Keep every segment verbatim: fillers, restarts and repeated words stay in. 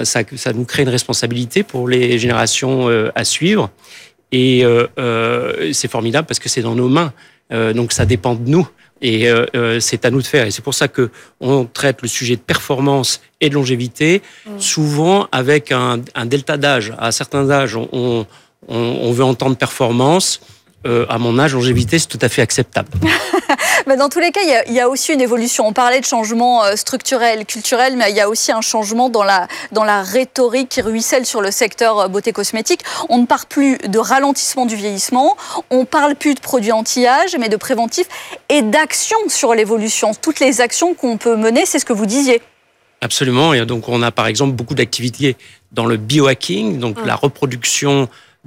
ça, ça, ça nous crée une responsabilité pour les générations euh, à suivre. Et euh, euh, c'est formidable parce que c'est dans nos mains. Euh, donc ça dépend de nous. Et euh, euh, c'est à nous de faire. Et c'est pour ça que on traite le sujet de performance et de longévité, mmh. souvent avec un, un delta d'âge. À certains âges, on, on, on veut entendre performance. Euh, à mon âge, longévité, c'est tout à fait acceptable. Mais dans tous les cas, il y, a, il y a aussi une évolution. On parlait de changement structurel, culturel, mais il y a aussi un changement dans la, dans la rhétorique qui ruisselle sur le secteur beauté cosmétique. On ne parle plus de ralentissement du vieillissement, on ne parle plus de produits anti-âge, mais de préventif et d'action sur l'évolution. Toutes les actions qu'on peut mener, c'est ce que vous disiez. Absolument. Et donc, on a par exemple beaucoup d'activités dans le biohacking, donc mmh. la reproduction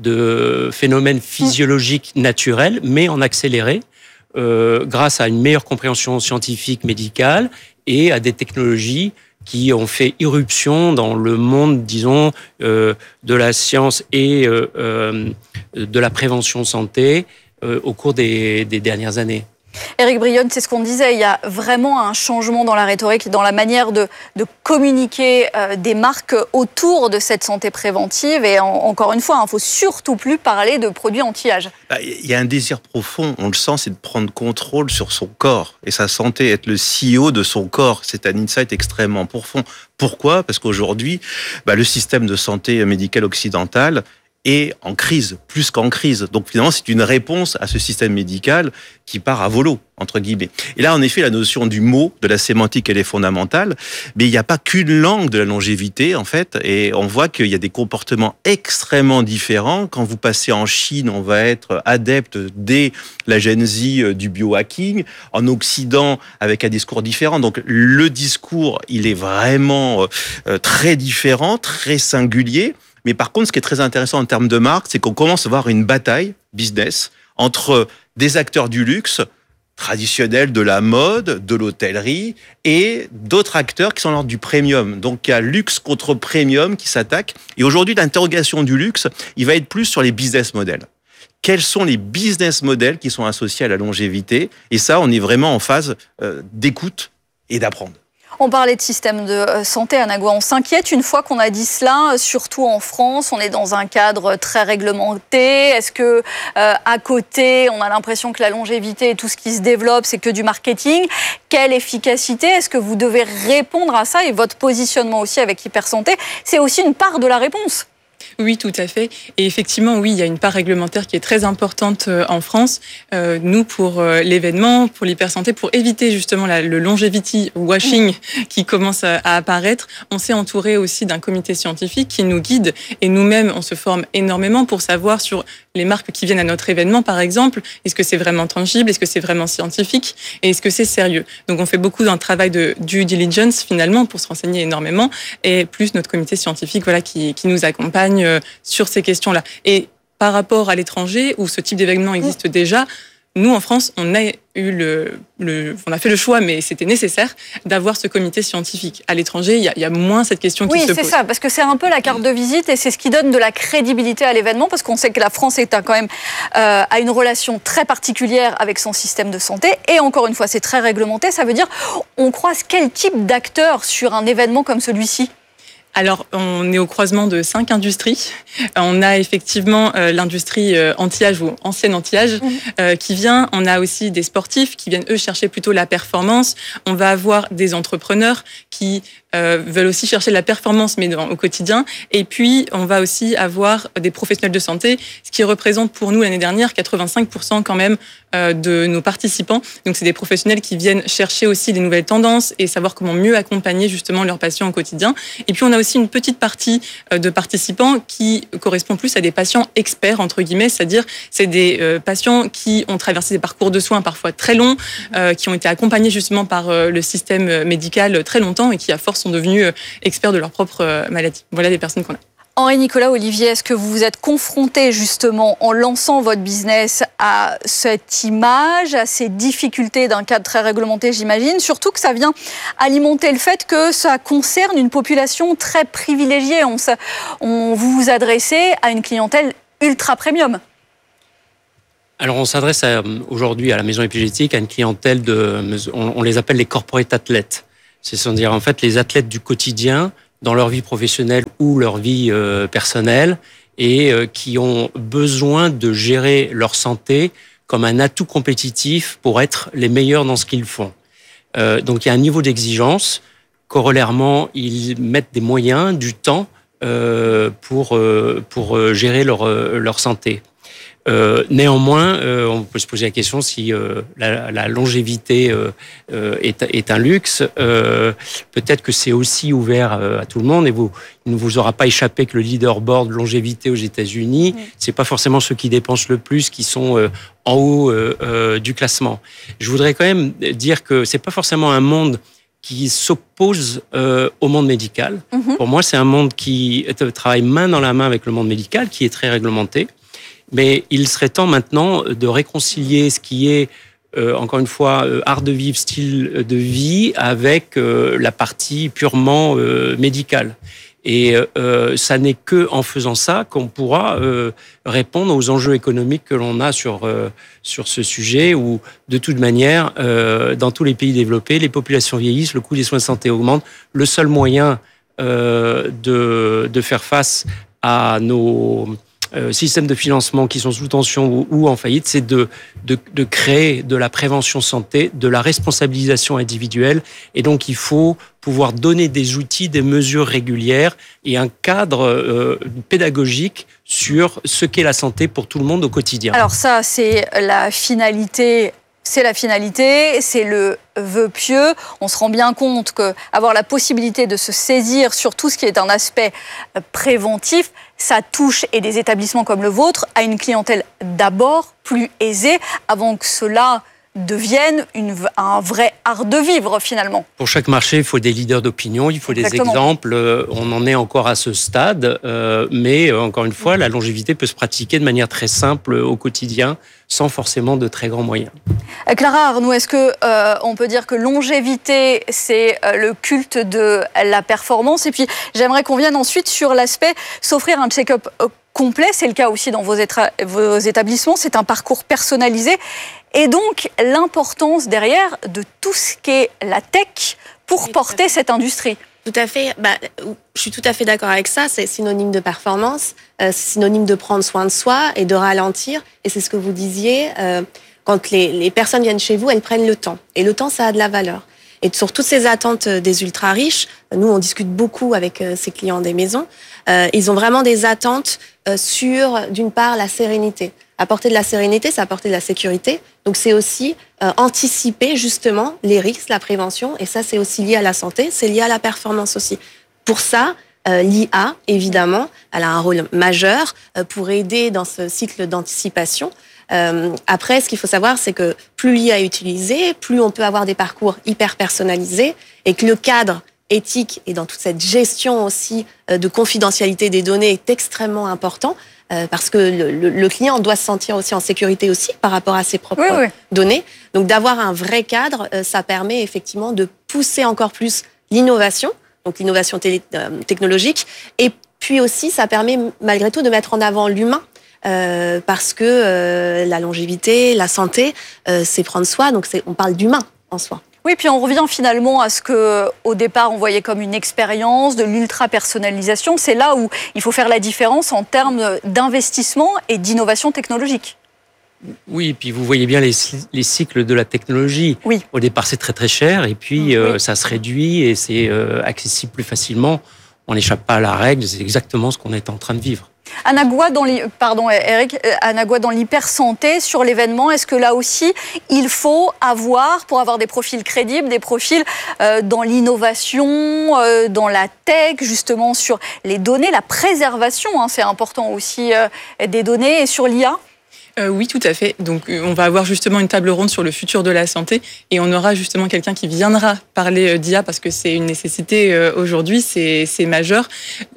de phénomènes physiologiques naturels, mais en accéléré, euh, grâce à une meilleure compréhension scientifique, médicale, et à des technologies qui ont fait irruption dans le monde, disons, euh, de la science et euh, euh, de la prévention santé euh, au cours des, des dernières années. Éric Brionne, c'est ce qu'on disait, il y a vraiment un changement dans la rhétorique et dans la manière de, de communiquer euh, des marques autour de cette santé préventive. Et en, encore une fois, il ne faut surtout plus parler de produits anti-âge. Il y a un désir profond, on le sent, c'est de prendre contrôle sur son corps et sa santé, être le C E O de son corps. C'est un insight extrêmement profond. Pourquoi ? Parce qu'aujourd'hui, bah, le système de santé médicale occidental est en crise, plus qu'en crise. Donc finalement, c'est une réponse à ce système médical qui part à volo, entre guillemets. Et là, en effet, la notion du mot, de la sémantique, elle est fondamentale. Mais il n'y a pas qu'une langue de la longévité, en fait. Et on voit qu'il y a des comportements extrêmement différents. Quand vous passez en Chine, on va être adepte dès la Gen Z du biohacking. En Occident, avec un discours différent. Donc le discours, il est vraiment très différent, très singulier. Mais par contre, ce qui est très intéressant en termes de marque, c'est qu'on commence à voir une bataille business entre des acteurs du luxe traditionnels, de la mode, de l'hôtellerie, et d'autres acteurs qui sont l'ordre du premium. Donc, il y a luxe contre premium qui s'attaquent. Et aujourd'hui, l'interrogation du luxe, il va être plus sur les business models. Quels sont les business models qui sont associés à la longévité ? Et ça, on est vraiment en phase euh, d'écoute et d'apprendre. On parlait de système de santé, Anna Goua. On s'inquiète une fois qu'on a dit cela, surtout en France. On est dans un cadre très réglementé. Est-ce que, euh, à côté, on a l'impression que la longévité et tout ce qui se développe, c'est que du marketing ? Quelle efficacité ? Est-ce que vous devez répondre à ça ? Et votre positionnement aussi avec Hypersanté, c'est aussi une part de la réponse. Oui, tout à fait. Et effectivement, oui, il y a une part réglementaire qui est très importante en France. Euh, nous, pour euh, l'événement, pour l'hypersanté, pour éviter justement la, le longevity washing qui commence à, à apparaître, on s'est entouré aussi d'un comité scientifique qui nous guide. Et nous-mêmes, on se forme énormément pour savoir sur les marques qui viennent à notre événement, par exemple, est-ce que c'est vraiment tangible, est-ce que c'est vraiment scientifique et est-ce que c'est sérieux. Donc, on fait beaucoup d'un travail de due diligence, finalement, pour se renseigner énormément. Et plus notre comité scientifique, voilà, qui, qui nous accompagne sur ces questions-là. Et par rapport à l'étranger, où ce type d'événement existe déjà, nous, en France, on a eu le, le, on a fait le choix, mais c'était nécessaire d'avoir ce comité scientifique. À l'étranger, il y a, il y a moins cette question oui, qui se pose. Oui, c'est ça, parce que c'est un peu la carte de visite et c'est ce qui donne de la crédibilité à l'événement, parce qu'on sait que la France est quand même euh, a une relation très particulière avec son système de santé. Et encore une fois, c'est très réglementé. Ça veut dire, on croise quel type d'acteurs sur un événement comme celui-ci ? Alors, on est au croisement de cinq industries. On a effectivement euh, l'industrie euh, anti-âge ou ancienne anti-âge mmh. euh, qui vient. On a aussi des sportifs qui viennent, eux, chercher plutôt la performance. On va avoir des entrepreneurs qui euh, veulent aussi chercher la performance, mais dans, au quotidien. Et puis, on va aussi avoir des professionnels de santé, ce qui représente pour nous, l'année dernière, quatre-vingt-cinq pour cent quand même euh, de nos participants. Donc, c'est des professionnels qui viennent chercher aussi les nouvelles tendances et savoir comment mieux accompagner justement leurs patients au quotidien. Et puis, on a aussi une petite partie de participants qui correspond plus à des patients experts, entre guillemets, c'est-à-dire c'est des euh, patients qui ont traversé des parcours de soins parfois très longs, euh, qui ont été accompagnés justement par euh, le système médical très longtemps et qui, à force, sont devenus euh, experts de leur propre euh, maladie. Voilà les personnes qu'on a. Henri-Nicolas Olivier, est-ce que vous vous êtes confronté justement en lançant votre business à cette image, à ces difficultés d'un cadre très réglementé, j'imagine, surtout que ça vient alimenter le fait que ça concerne une population très privilégiée. On, on vous vous adressez à une clientèle ultra premium. Alors on s'adresse à, aujourd'hui à la maison épigénétique à une clientèle de, on, on les appelle les corporate athlètes. C'est-à-dire en fait les athlètes du quotidien dans leur vie professionnelle ou leur vie euh, personnelle et euh, qui ont besoin de gérer leur santé comme un atout compétitif pour être les meilleurs dans ce qu'ils font. Euh, donc il y a un niveau d'exigence. Corollairement, ils mettent des moyens, du temps euh, pour euh, pour gérer leur leur santé. Euh, néanmoins, euh, on peut se poser la question si euh, la, la longévité euh, euh, est, est un luxe. Euh, peut-être que c'est aussi ouvert euh, à tout le monde. Et vous, il ne vous aura pas échappé que le leaderboard longévité aux États-Unis, mmh. c'est pas forcément ceux qui dépensent le plus qui sont euh, en haut euh, euh, du classement. Je voudrais quand même dire que c'est pas forcément un monde qui s'oppose euh, au monde médical. Mmh. Pour moi, c'est un monde qui travaille main dans la main avec le monde médical, qui est très réglementé. Mais il serait temps maintenant de réconcilier ce qui est, euh, encore une fois, euh, art de vivre, style de vie, avec euh, la partie purement euh, médicale. Et euh, ça n'est que en faisant ça qu'on pourra euh, répondre aux enjeux économiques que l'on a sur euh, sur ce sujet. Où de toute manière, euh, dans tous les pays développés, les populations vieillissent, le coût des soins de santé augmente. Le seul moyen euh, de de faire face à nos Euh, systèmes de financement qui sont sous tension ou, ou en faillite, c'est de, de, de créer de la prévention santé, de la responsabilisation individuelle. Et donc, il faut pouvoir donner des outils, des mesures régulières et un cadre euh, pédagogique sur ce qu'est la santé pour tout le monde au quotidien. Alors ça, c'est la finalité... C'est la finalité, c'est le vœu pieux. On se rend bien compte qu'avoir la possibilité de se saisir sur tout ce qui est un aspect préventif, ça touche, et des établissements comme le vôtre, à une clientèle d'abord plus aisée, avant que cela devienne une, un vrai art de vivre finalement. Pour chaque marché, il faut des leaders d'opinion, il faut Exactement. des exemples. On en est encore à ce stade, euh, mais encore une fois, la longévité peut se pratiquer de manière très simple au quotidien, sans forcément de très grands moyens. Clara Arnoux, est-ce que euh, on peut dire que longévité, c'est euh, le culte de la performance? Et puis, j'aimerais qu'on vienne ensuite sur l'aspect s'offrir un check-up euh, complet. C'est le cas aussi dans vos, étra- vos établissements. C'est un parcours personnalisé. Et donc, l'importance derrière de tout ce qu'est la tech pour oui, porter cette industrie. Tout à fait. Bah, je suis tout à fait d'accord avec ça. C'est synonyme de performance, euh, c'est synonyme de prendre soin de soi et de ralentir. Et c'est ce que vous disiez. Euh, quand les, les personnes viennent chez vous, elles prennent le temps. Et le temps, ça a de la valeur. Et sur toutes ces attentes des ultra riches, nous, on discute beaucoup avec ces clients des maisons. Euh, ils ont vraiment des attentes euh, sur, d'une part, la sérénité. Apporter de la sérénité, c'est apporter de la sécurité. Donc, c'est aussi euh, anticiper justement les risques, la prévention. Et ça, c'est aussi lié à la santé, c'est lié à la performance aussi. Pour ça, euh, l'I A, évidemment, elle a un rôle majeur euh, pour aider dans ce cycle d'anticipation. Euh, après, ce qu'il faut savoir, c'est que plus l'I A est utilisée, plus on peut avoir des parcours hyper personnalisés et que le cadre éthique et dans toute cette gestion aussi euh, de confidentialité des données est extrêmement important. Euh, parce que le, le, le client doit se sentir aussi en sécurité aussi par rapport à ses propres oui, oui. données. Donc d'avoir un vrai cadre, euh, ça permet effectivement de pousser encore plus l'innovation, donc l'innovation télé, euh, technologique, et puis aussi ça permet malgré tout de mettre en avant l'humain, euh, parce que euh, la longévité, la santé, euh, c'est prendre soin, donc c'est, on parle d'humain en soi. Oui, puis on revient finalement à ce que, au départ, on voyait comme une expérience, de l'ultra-personnalisation. C'est là où il faut faire la différence en termes d'investissement et d'innovation technologique. Oui, et puis vous voyez bien les, les cycles de la technologie. Oui. Au départ, c'est très très cher, et puis mmh, euh, oui. ça se réduit et c'est euh, accessible plus facilement. On n'échappe pas à la règle, c'est exactement ce qu'on est en train de vivre. Anagua dans pardon Eric, Anagua dans l'hypersanté sur l'événement, est-ce que là aussi il faut avoir, pour avoir des profils crédibles, des profils euh, dans l'innovation, euh, dans la tech, justement sur les données, la préservation, hein, c'est important aussi euh, des données, et sur l'I A? Euh, oui, tout à fait. Donc, on va avoir justement une table ronde sur le futur de la santé et on aura justement quelqu'un qui viendra parler d'I A parce que c'est une nécessité aujourd'hui, c'est, c'est majeur.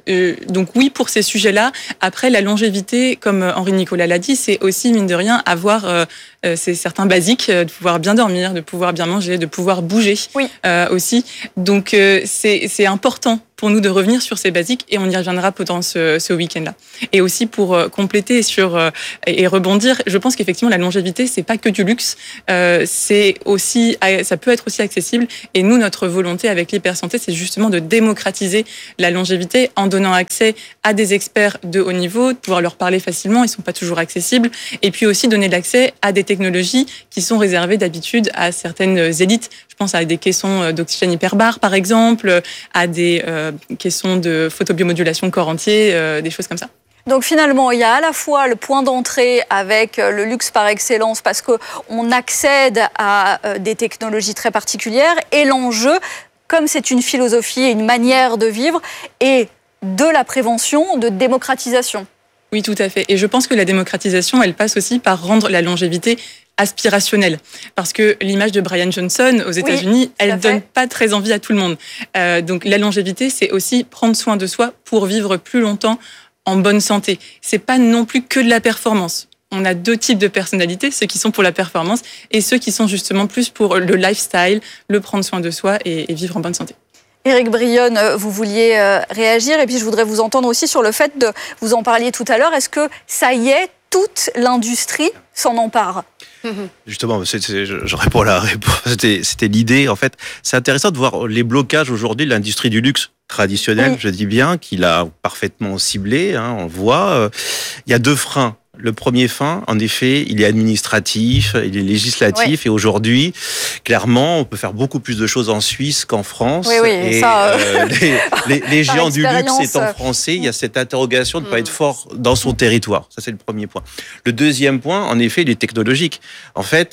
euh, donc oui, pour ces sujets-là. Après, la longévité, comme Henri Nicolas l'a dit, c'est aussi, mine de rien, avoir euh, euh, c'est certains basiques, euh, de pouvoir bien dormir, de pouvoir bien manger, de pouvoir bouger oui. euh, aussi. Donc, euh, c'est, c'est important pour nous de revenir sur ces basiques et on y reviendra pendant ce, ce week-end-là. Et aussi pour euh, compléter sur euh, et, et rebondir, je pense qu'effectivement la longévité c'est pas que du luxe, euh, c'est aussi ça peut être aussi accessible. Et nous notre volonté avec l'hypersanté c'est justement de démocratiser la longévité en donnant accès à des experts de haut niveau, de pouvoir leur parler facilement, ils sont pas toujours accessibles, et puis aussi donner l'accès à des technologies qui sont réservées d'habitude à certaines élites. Je pense à des caissons d'oxygène hyperbare par exemple, à des euh, caissons de photobiomodulation corps entier, euh, des choses comme ça. Donc finalement, il y a à la fois le point d'entrée avec le luxe par excellence parce qu'on accède à des technologies très particulières et l'enjeu, comme c'est une philosophie et une manière de vivre, est de la prévention, de démocratisation. Oui, tout à fait. Et je pense que la démocratisation, elle passe aussi par rendre la longévité aspirationnelle. Parce que l'image de Brian Johnson aux États-Unis, oui, elle donne pas très envie à tout le monde. Euh, donc la longévité, c'est aussi prendre soin de soi pour vivre plus longtemps en bonne santé. C'est pas non plus que de la performance. On a deux types de personnalités, ceux qui sont pour la performance et ceux qui sont justement plus pour le lifestyle, le prendre soin de soi et, et vivre en bonne santé. Éric Brionne, vous vouliez réagir et puis je voudrais vous entendre aussi sur le fait de, vous en parliez tout à l'heure, est-ce que ça y est, toute l'industrie s'en empare ? Justement, c'est, c'est, je, je réponds à la réponse. C'était, c'était l'idée. En fait, c'est intéressant de voir les blocages aujourd'hui de l'industrie du luxe traditionnelle, oui. Je dis bien, qu'il a parfaitement ciblé. Hein, on le voit. Euh, il y a deux freins. Le premier frein, en effet, il est administratif, il est législatif, oui. Et aujourd'hui, clairement, on peut faire beaucoup plus de choses en Suisse qu'en France. Oui, oui, et ça, euh, les, les, les géants du luxe étant français, il y a cette interrogation de ne pas être fort dans son territoire. Ça, c'est le premier point. Le deuxième point, en effet, il est technologique. En fait,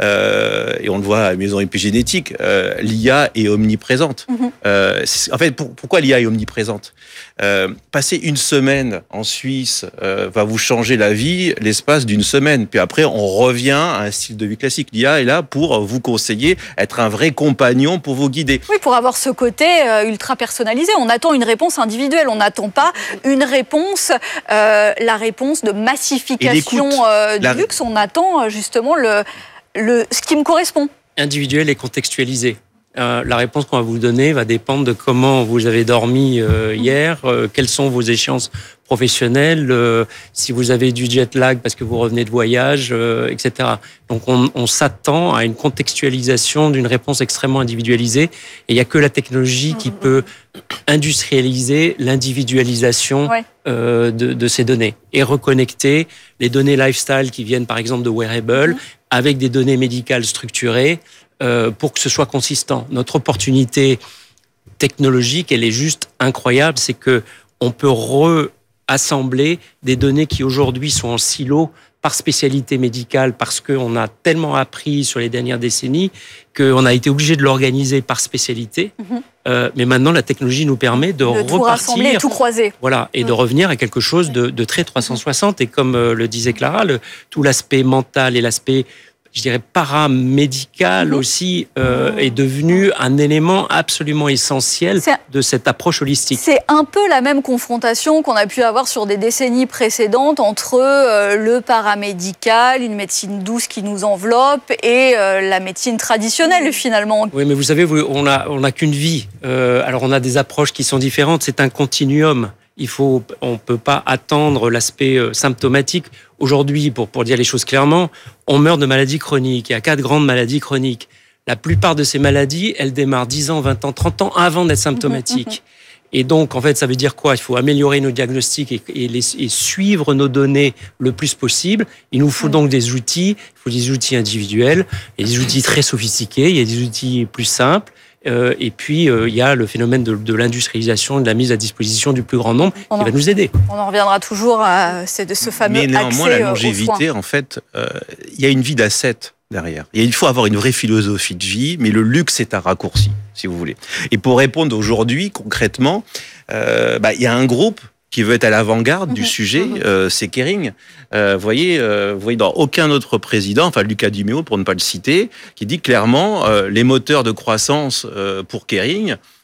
Euh, et on le voit à la maison épigénétique, euh, l'I A est omniprésente. Mm-hmm. Euh, en fait, pour, pourquoi l'I A est omniprésente ? euh, Passer une semaine en Suisse euh, va vous changer la vie l'espace d'une semaine. Puis après, on revient à un style de vie classique. L'I A est là pour vous conseiller, être un vrai compagnon pour vous guider. Oui, pour avoir ce côté euh, ultra personnalisé. On attend une réponse individuelle. On n'attend pas une réponse, euh, la réponse de massification euh, du la... luxe. On attend justement le... Le, ce qui me correspond. Individuel et contextualisé. Euh, la réponse qu'on va vous donner va dépendre de comment vous avez dormi euh, hier, euh, quelles sont vos échéances professionnelles, euh, si vous avez du jet lag parce que vous revenez de voyage, euh, et cetera. Donc on, on s'attend à une contextualisation d'une réponse extrêmement individualisée et il n'y a que la technologie qui peut industrialiser l'individualisation ouais. euh, de, de ces données et reconnecter les données lifestyle qui viennent par exemple de wearables mmh. avec des données médicales structurées euh, pour que ce soit consistant. Notre opportunité technologique, elle est juste incroyable, c'est que on peut rassembler des données qui aujourd'hui sont en silo par spécialité médicale parce qu'on a tellement appris sur les dernières décennies qu'on a été obligé de l'organiser par spécialité. Mmh. Euh, mais maintenant, la technologie nous permet de, de repartir, tout rassembler, tout croiser. Voilà, et mmh. de revenir à quelque chose de, de très trois cent soixante. Et comme euh, le disait Clara, le, tout l'aspect mental et l'aspect, je dirais, paramédical mmh. aussi euh, mmh. est devenu un élément absolument essentiel c'est, de cette approche holistique. C'est un peu la même confrontation qu'on a pu avoir sur des décennies précédentes entre euh, le paramédical, une médecine douce qui nous enveloppe, et euh, la médecine traditionnelle mmh. finalement. Oui, mais vous savez, on n'a on a qu'une vie. Euh, alors on a des approches qui sont différentes, c'est un continuum. Il faut, on peut pas attendre l'aspect symptomatique. Aujourd'hui, pour, pour dire les choses clairement, on meurt de maladies chroniques. Il y a quatre grandes maladies chroniques. La plupart de ces maladies, elles démarrent dix ans, vingt ans, trente ans avant d'être symptomatiques. Et donc, en fait, ça veut dire quoi ? Il faut améliorer nos diagnostics et, et, les, et suivre nos données le plus possible. Il nous faut donc des outils. Il faut des outils individuels. Il y a des outils très sophistiqués. Il y a des outils plus simples. Euh, et puis, euh, il y a le phénomène de, de l'industrialisation et de la mise à disposition du plus grand nombre on qui en, va nous aider. On en reviendra toujours à ce, de ce fameux accès aux soins. Mais néanmoins, la longévité, en fait, euh, il y a une vie d'asset derrière. Et il faut avoir une vraie philosophie de vie, mais le luxe est un raccourci, si vous voulez. Et pour répondre aujourd'hui, concrètement, euh, bah, il y a un groupe qui veut être à l'avant-garde mmh, du sujet, mmh. euh, c'est Kering. Euh, vous voyez, euh, vous voyez dans aucun autre président, enfin Luca Di Meo pour ne pas le citer, qui dit clairement euh, les moteurs de croissance euh, pour Kering,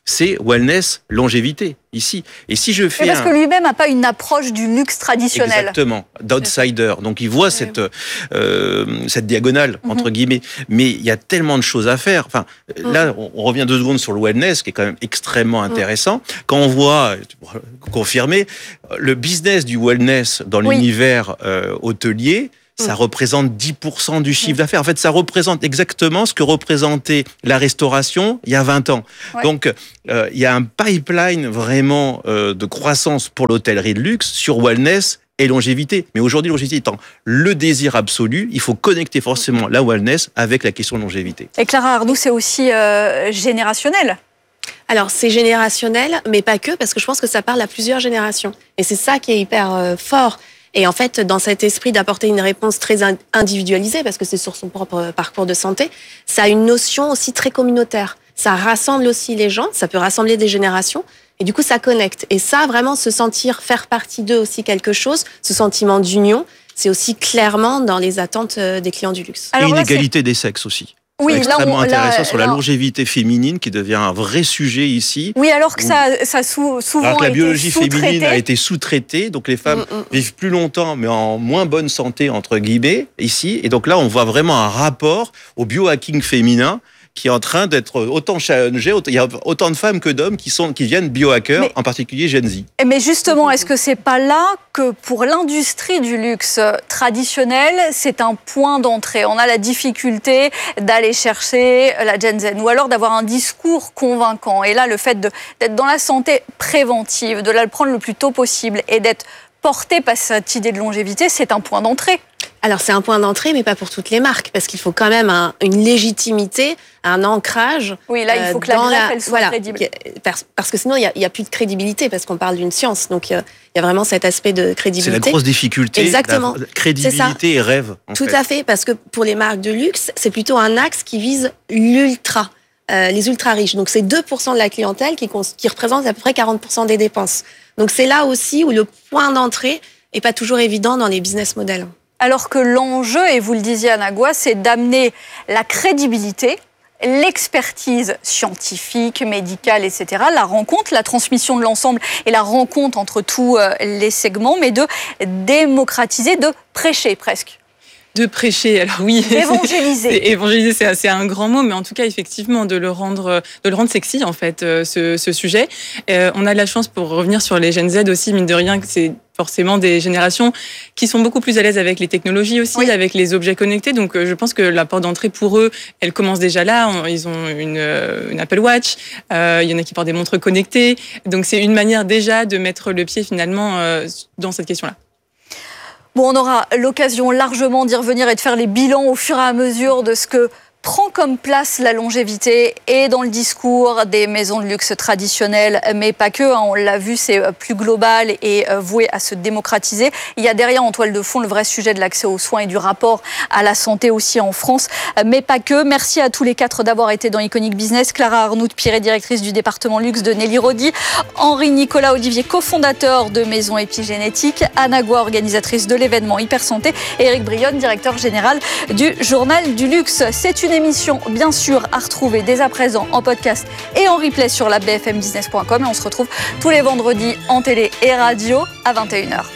c'est wellness, longévité, ici. Et si je fais Mais parce un... que lui-même n'a pas une approche du luxe traditionnel. Exactement, d'outsider. Donc il voit cette, euh, cette diagonale, entre mm-hmm. guillemets. Mais il y a tellement de choses à faire. Enfin, mm-hmm. Là, on revient deux secondes sur le wellness, qui est quand même extrêmement intéressant. Mm-hmm. Quand on voit, confirmer, le business du wellness dans oui. l'univers euh, hôtelier, ça représente dix pour cent du chiffre d'affaires. En fait, ça représente exactement ce que représentait la restauration il y a vingt ans. Ouais. Donc, euh, il y a un pipeline vraiment euh, de croissance pour l'hôtellerie de luxe sur wellness et longévité. Mais aujourd'hui, longévité étant le désir absolu, il faut connecter forcément la wellness avec la question de longévité. Et Clara Arnoux, c'est aussi euh, générationnel. Alors, c'est générationnel, mais pas que, parce que je pense que ça parle à plusieurs générations. Et c'est ça qui est hyper euh, fort. Et en fait, dans cet esprit d'apporter une réponse très individualisée, parce que c'est sur son propre parcours de santé, ça a une notion aussi très communautaire. Ça rassemble aussi les gens, ça peut rassembler des générations, et du coup, ça connecte. Et ça, vraiment, se sentir faire partie d'eux aussi quelque chose, ce sentiment d'union, c'est aussi clairement dans les attentes des clients du luxe. Alors, et une égalité des sexes aussi. Oui, c'est extrêmement là, on, intéressant là, sur là, la longévité féminine qui devient un vrai sujet ici. Oui, alors que ça, ça sou, souvent alors que la biologie été féminine a été sous-traitée, donc les femmes mm, mm. vivent plus longtemps, mais en moins bonne santé entre guillemets ici. Et donc là, on voit vraiment un rapport au biohacking féminin qui est en train d'être autant challengé. Il y a autant de femmes que d'hommes qui sont qui viennent biohackers, mais, en particulier Gen Z. Mais justement, est-ce que c'est pas là que pour l'industrie du luxe traditionnel, c'est un point d'entrée? On a la difficulté d'aller chercher la Gen Z, ou alors d'avoir un discours convaincant. Et là, le fait de, d'être dans la santé préventive, de la prendre le plus tôt possible et d'être porté par cette idée de longévité, c'est un point d'entrée. Alors, c'est un point d'entrée, mais pas pour toutes les marques, parce qu'il faut quand même un, une légitimité, un ancrage. Oui, là, il faut que la greffe, elle soit voilà, crédible. Parce que sinon, il n'y a, a plus de crédibilité, parce qu'on parle d'une science. Donc, il y a vraiment cet aspect de crédibilité. C'est la grosse difficulté. Exactement. La crédibilité et rêve. En Tout fait. à fait, parce que pour les marques de luxe, c'est plutôt un axe qui vise l'ultra. Euh, les ultra riches. Donc, c'est deux pour cent de la clientèle qui, qui représente à peu près quarante pour cent des dépenses. Donc, c'est là aussi où le point d'entrée n'est pas toujours évident dans les business models. Alors que l'enjeu, et vous le disiez Anna Goua, c'est d'amener la crédibilité, l'expertise scientifique, médicale, et cetera, la rencontre, la transmission de l'ensemble et la rencontre entre tous les segments, mais de démocratiser, de prêcher presque. De prêcher, alors oui. Évangéliser. C'est, évangéliser, c'est, c'est un grand mot, mais en tout cas, effectivement, de le rendre, de le rendre sexy, en fait, ce, ce sujet. Euh, on a de la chance, pour revenir sur les Gen Z aussi, mine de rien, que c'est forcément des générations qui sont beaucoup plus à l'aise avec les technologies aussi, oui. avec les objets connectés. Donc, je pense que la porte d'entrée pour eux, elle commence déjà là. Ils ont une, une Apple Watch. Euh, il y en a qui portent des montres connectées. Donc, c'est une manière déjà de mettre le pied finalement euh, dans cette question-là. Bon, on aura l'occasion largement d'y revenir et de faire les bilans au fur et à mesure de ce que prend comme place la longévité et dans le discours des maisons de luxe traditionnelles, mais pas que, hein, on l'a vu, c'est plus global et voué à se démocratiser. Il y a derrière en toile de fond le vrai sujet de l'accès aux soins et du rapport à la santé aussi en France, mais pas que. Merci à tous les quatre d'avoir été dans Iconic Business. Clara Arnoult-Piret, directrice du département luxe de Nelly Rodi, Henri Nicolas Olivier, cofondateur de Maison Épigénétique, Anna Goua, organisatrice de l'événement Hypersanté, et Eric Brionne, directeur général du Journal du Luxe. C'est une émission, bien sûr, à retrouver dès à présent en podcast et en replay sur la b f m business point com. Et on se retrouve tous les vendredis en télé et radio à vingt et une heures.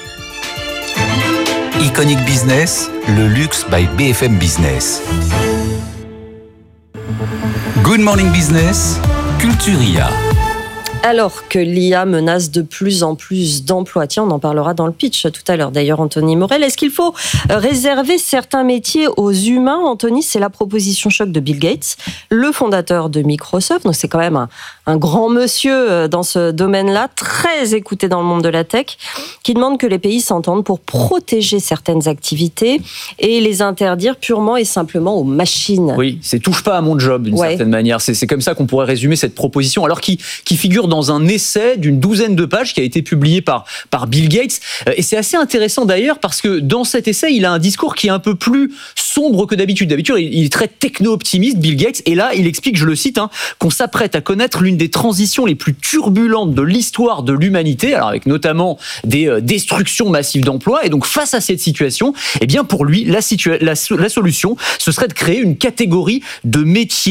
Iconic Business, le luxe by B F M Business. Good Morning Business, Culturia. Alors que l'I A menace de plus en plus d'emplois, tiens, on en parlera dans le pitch tout à l'heure d'ailleurs, Anthony Morel, est-ce qu'il faut réserver certains métiers aux humains? Anthony, c'est la proposition choc de Bill Gates, le fondateur de Microsoft, donc c'est quand même un, un grand monsieur dans ce domaine-là, très écouté dans le monde de la tech, qui demande que les pays s'entendent pour protéger certaines activités et les interdire purement et simplement aux machines. Oui, c'est touche pas à mon job d'une ouais. certaine manière, c'est, c'est comme ça qu'on pourrait résumer cette proposition, alors qui, qui figure dans un essai d'une douzaine de pages qui a été publié par, par Bill Gates. Et c'est assez intéressant d'ailleurs parce que dans cet essai, il a un discours qui est un peu plus sombre que d'habitude. D'habitude, il est très techno-optimiste, Bill Gates. Et là, il explique, je le cite, hein, qu'on s'apprête à connaître l'une des transitions les plus turbulentes de l'histoire de l'humanité, alors avec notamment des euh, destructions massives d'emplois. Et donc, face à cette situation, eh bien, pour lui, la, situa- la, la solution, ce serait de créer une catégorie de métiers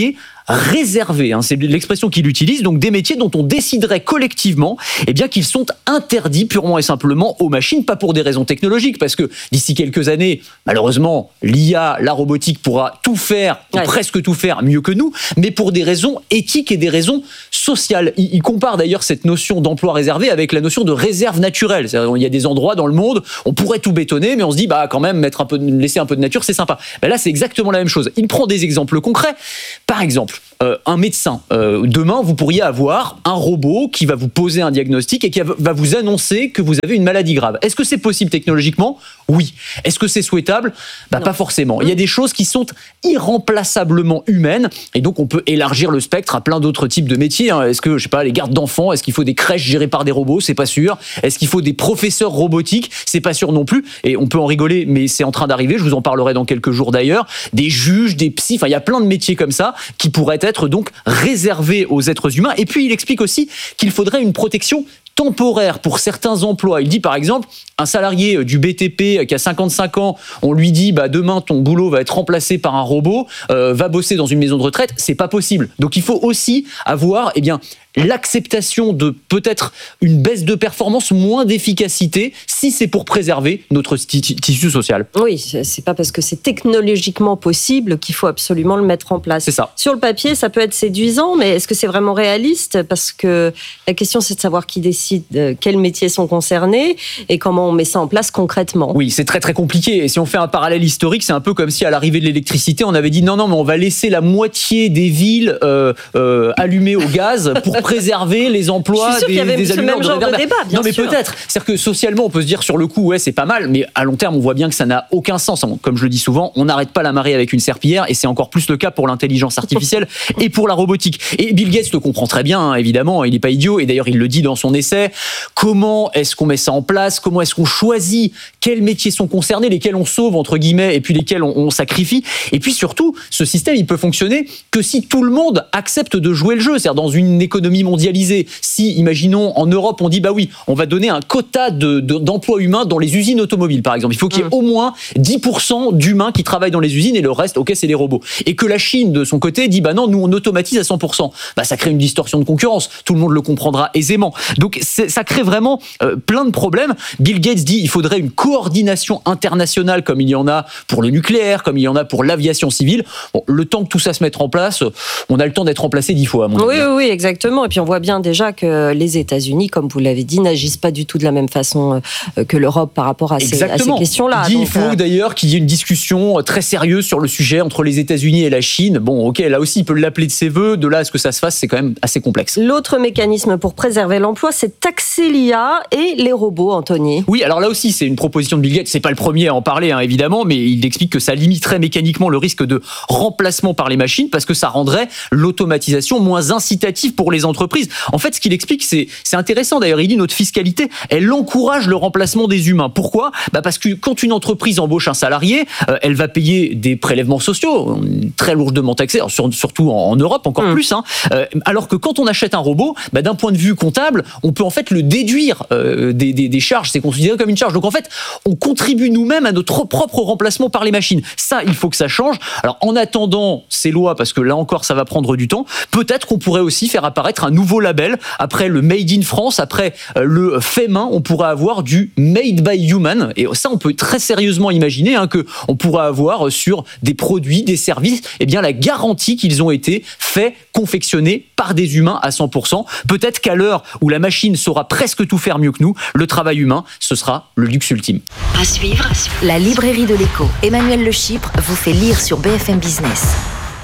réserver, hein, c'est l'expression qu'il utilise, donc des métiers dont on déciderait collectivement eh bien, qu'ils sont interdits purement et simplement aux machines, pas pour des raisons technologiques, parce que d'ici quelques années, malheureusement, l'I A, la robotique pourra tout faire, ouais. ou presque tout faire mieux que nous, mais pour des raisons éthiques et des raisons sociales. Il, il compare d'ailleurs cette notion d'emploi réservé avec la notion de réserve naturelle. C'est-à-dire, il y a des endroits dans le monde, on pourrait tout bétonner, mais on se dit, bah, quand même, mettre un peu, laisser un peu de nature, c'est sympa. Ben là, c'est exactement la même chose. Il prend des exemples concrets. Par exemple, euh, un médecin. Euh, demain, vous pourriez avoir un robot qui va vous poser un diagnostic et qui va vous annoncer que vous avez une maladie grave. Est-ce que c'est possible technologiquement ? Oui. Est-ce que c'est souhaitable ? Bah, pas forcément. Il y a des choses qui sont irremplaçablement humaines et donc on peut élargir le spectre à plein d'autres types de métiers. Hein. Est-ce que, je sais pas, les gardes d'enfants, est-ce qu'il faut des crèches gérées par des robots ? C'est pas sûr. Est-ce qu'il faut des professeurs robotiques ? C'est pas sûr non plus. Et on peut en rigoler, mais c'est en train d'arriver. Je vous en parlerai dans quelques jours d'ailleurs. Des juges, des psys, enfin, il y a plein de métiers comme ça qui pourraient être donc réservés aux êtres humains. Et puis, il explique aussi qu'il faudrait une protection temporaire pour certains emplois. Il dit par exemple, un salarié du B T P qui a cinquante-cinq ans, on lui dit bah, demain ton boulot va être remplacé par un robot, euh, va bosser dans une maison de retraite, c'est pas possible. Donc il faut aussi avoir eh bien, l'acceptation de peut-être une baisse de performance, moins d'efficacité, si c'est pour préserver notre tissu social. Oui, c'est pas parce que c'est technologiquement possible qu'il faut absolument le mettre en place. C'est ça. Sur le papier, ça peut être séduisant, mais est-ce que c'est vraiment réaliste ? Parce que la question, c'est de savoir qui décide quels métiers sont concernés et comment on met ça en place concrètement. Oui, c'est très très compliqué. Et si on fait un parallèle historique, c'est un peu comme si à l'arrivée de l'électricité, on avait dit non, non, mais on va laisser la moitié des villes euh, euh, allumées au gaz pour préserver les emplois des, des allumeurs de réverbères. Je suis sûre qu'il y avait ce même genre de débat, bien Non, mais sûr. peut-être. C'est-à-dire que socialement, on peut se dire sur le coup, ouais, c'est pas mal, mais à long terme, on voit bien que ça n'a aucun sens. Comme je le dis souvent, on n'arrête pas la marée avec une serpillière, et c'est encore plus le cas pour l'intelligence artificielle et pour la robotique. Et Bill Gates le comprend très bien, hein, évidemment, il n'est pas idiot, et d'ailleurs, il le dit dans son essai. Comment est-ce qu'on met ça en place ? Comment est-ce qu'on choisit quels métiers sont concernés, lesquels on sauve, entre guillemets, et puis lesquels on, on sacrifie ? Et puis surtout, ce système, il peut fonctionner que si tout le monde accepte de jouer le jeu. C'est-à-dire dans une économie mondialisée, si, imaginons, en Europe, on dit, bah oui, on va donner un quota de, de, d'emplois humains dans les usines automobiles, par exemple. Il faut qu'il y ait mmh. au moins dix pour cent d'humains qui travaillent dans les usines et le reste, ok, c'est les robots. Et que la Chine, de son côté, dit, bah non, nous, on automatise à cent pour cent. Bah, ça crée une distorsion de concurrence. Tout le monde le comprendra aisément. Donc, c'est, ça crée vraiment euh, plein de problèmes. Bill Gates dit, il faudrait une coordination internationale comme il y en a pour le nucléaire, comme il y en a pour l'aviation civile. Bon, le temps que tout ça se mette en place, on a le temps d'être remplacé dix fois, à mon avis. Oui, oui, oui, exactement. Et puis, on voit bien déjà que les États-Unis, comme vous l'avez dit, n'agissent pas du tout de la même façon que l'Europe par rapport à ces, à ces questions-là. Il dit, Donc, il faut euh... d'ailleurs qu'il y ait une discussion très sérieuse sur le sujet entre les États-Unis et la Chine. Bon, ok, là aussi, il peut l'appeler de ses voeux. De là à ce que ça se fasse, c'est quand même assez complexe. L'autre mécanisme pour préserver l'emploi, c'est taxer l'I A et les robots, Anthony. Oui, alors là aussi, c'est une proposition de Bill Gates. C'est pas le premier à en parler, hein, évidemment, mais il explique que ça limiterait mécaniquement le risque de remplacement par les machines parce que ça rendrait l'automatisation moins incitative pour les entreprises. En fait, ce qu'il explique, c'est, c'est intéressant. D'ailleurs, il dit notre fiscalité, elle encourage le remplacement des humains. Pourquoi ? Bah parce que quand une entreprise embauche un salarié, euh, elle va payer des prélèvements sociaux très lourdement taxés, sur, surtout en, en Europe encore mmh. plus. Hein, euh, alors que quand on achète un robot, bah, d'un point de vue comptable, on peut en fait le déduire euh, des, des, des charges. C'est considéré comme une charge. Donc en fait, on contribue nous-mêmes à notre propre remplacement par les machines. Ça, il faut que ça change. Alors en attendant ces lois, parce que là encore, ça va prendre du temps, peut-être qu'on pourrait aussi faire apparaître un nouveau label. Après le Made in France, après euh, le fait main, on pourrait avoir du Made by Human. Et ça, on peut très sérieusement imaginer hein, qu'on pourrait avoir sur des produits, des services, eh bien, la garantie qu'ils ont été faits, confectionnés par des humains à cent pour cent. Peut-être qu'à l'heure où la machine saura presque tout faire mieux que nous, le travail humain, ce sera le luxe ultime. À suivre, la librairie de l'écho. Emmanuel Le Chypre vous fait lire sur B F M Business.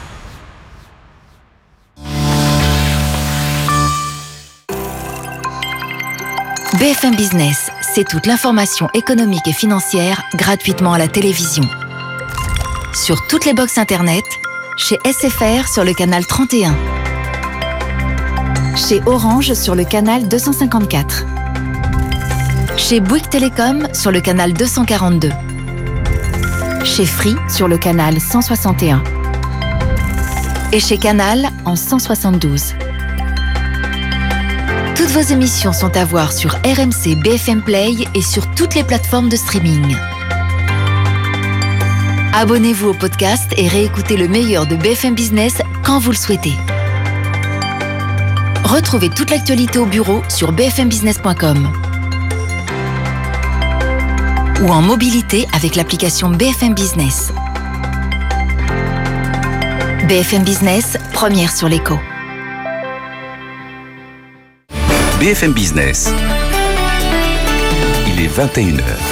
B F M Business, c'est toute l'information économique et financière gratuitement à la télévision. Sur toutes les box internet, chez S F R sur le canal trente et un, chez Orange sur le canal deux cent cinquante-quatre, chez Bouygues Télécom sur le canal deux cent quarante-deux, chez Free sur le canal cent soixante et un et chez Canal en cent soixante-douze. Toutes vos émissions sont à voir sur R M C B F M Play et sur toutes les plateformes de streaming. Abonnez-vous au podcast et réécoutez le meilleur de B F M Business quand vous le souhaitez. Retrouvez toute l'actualité au bureau sur b f m business point com ou en mobilité avec l'application B F M Business. B F M Business, première sur l'écho. B F M Business. Il est vingt et une heures.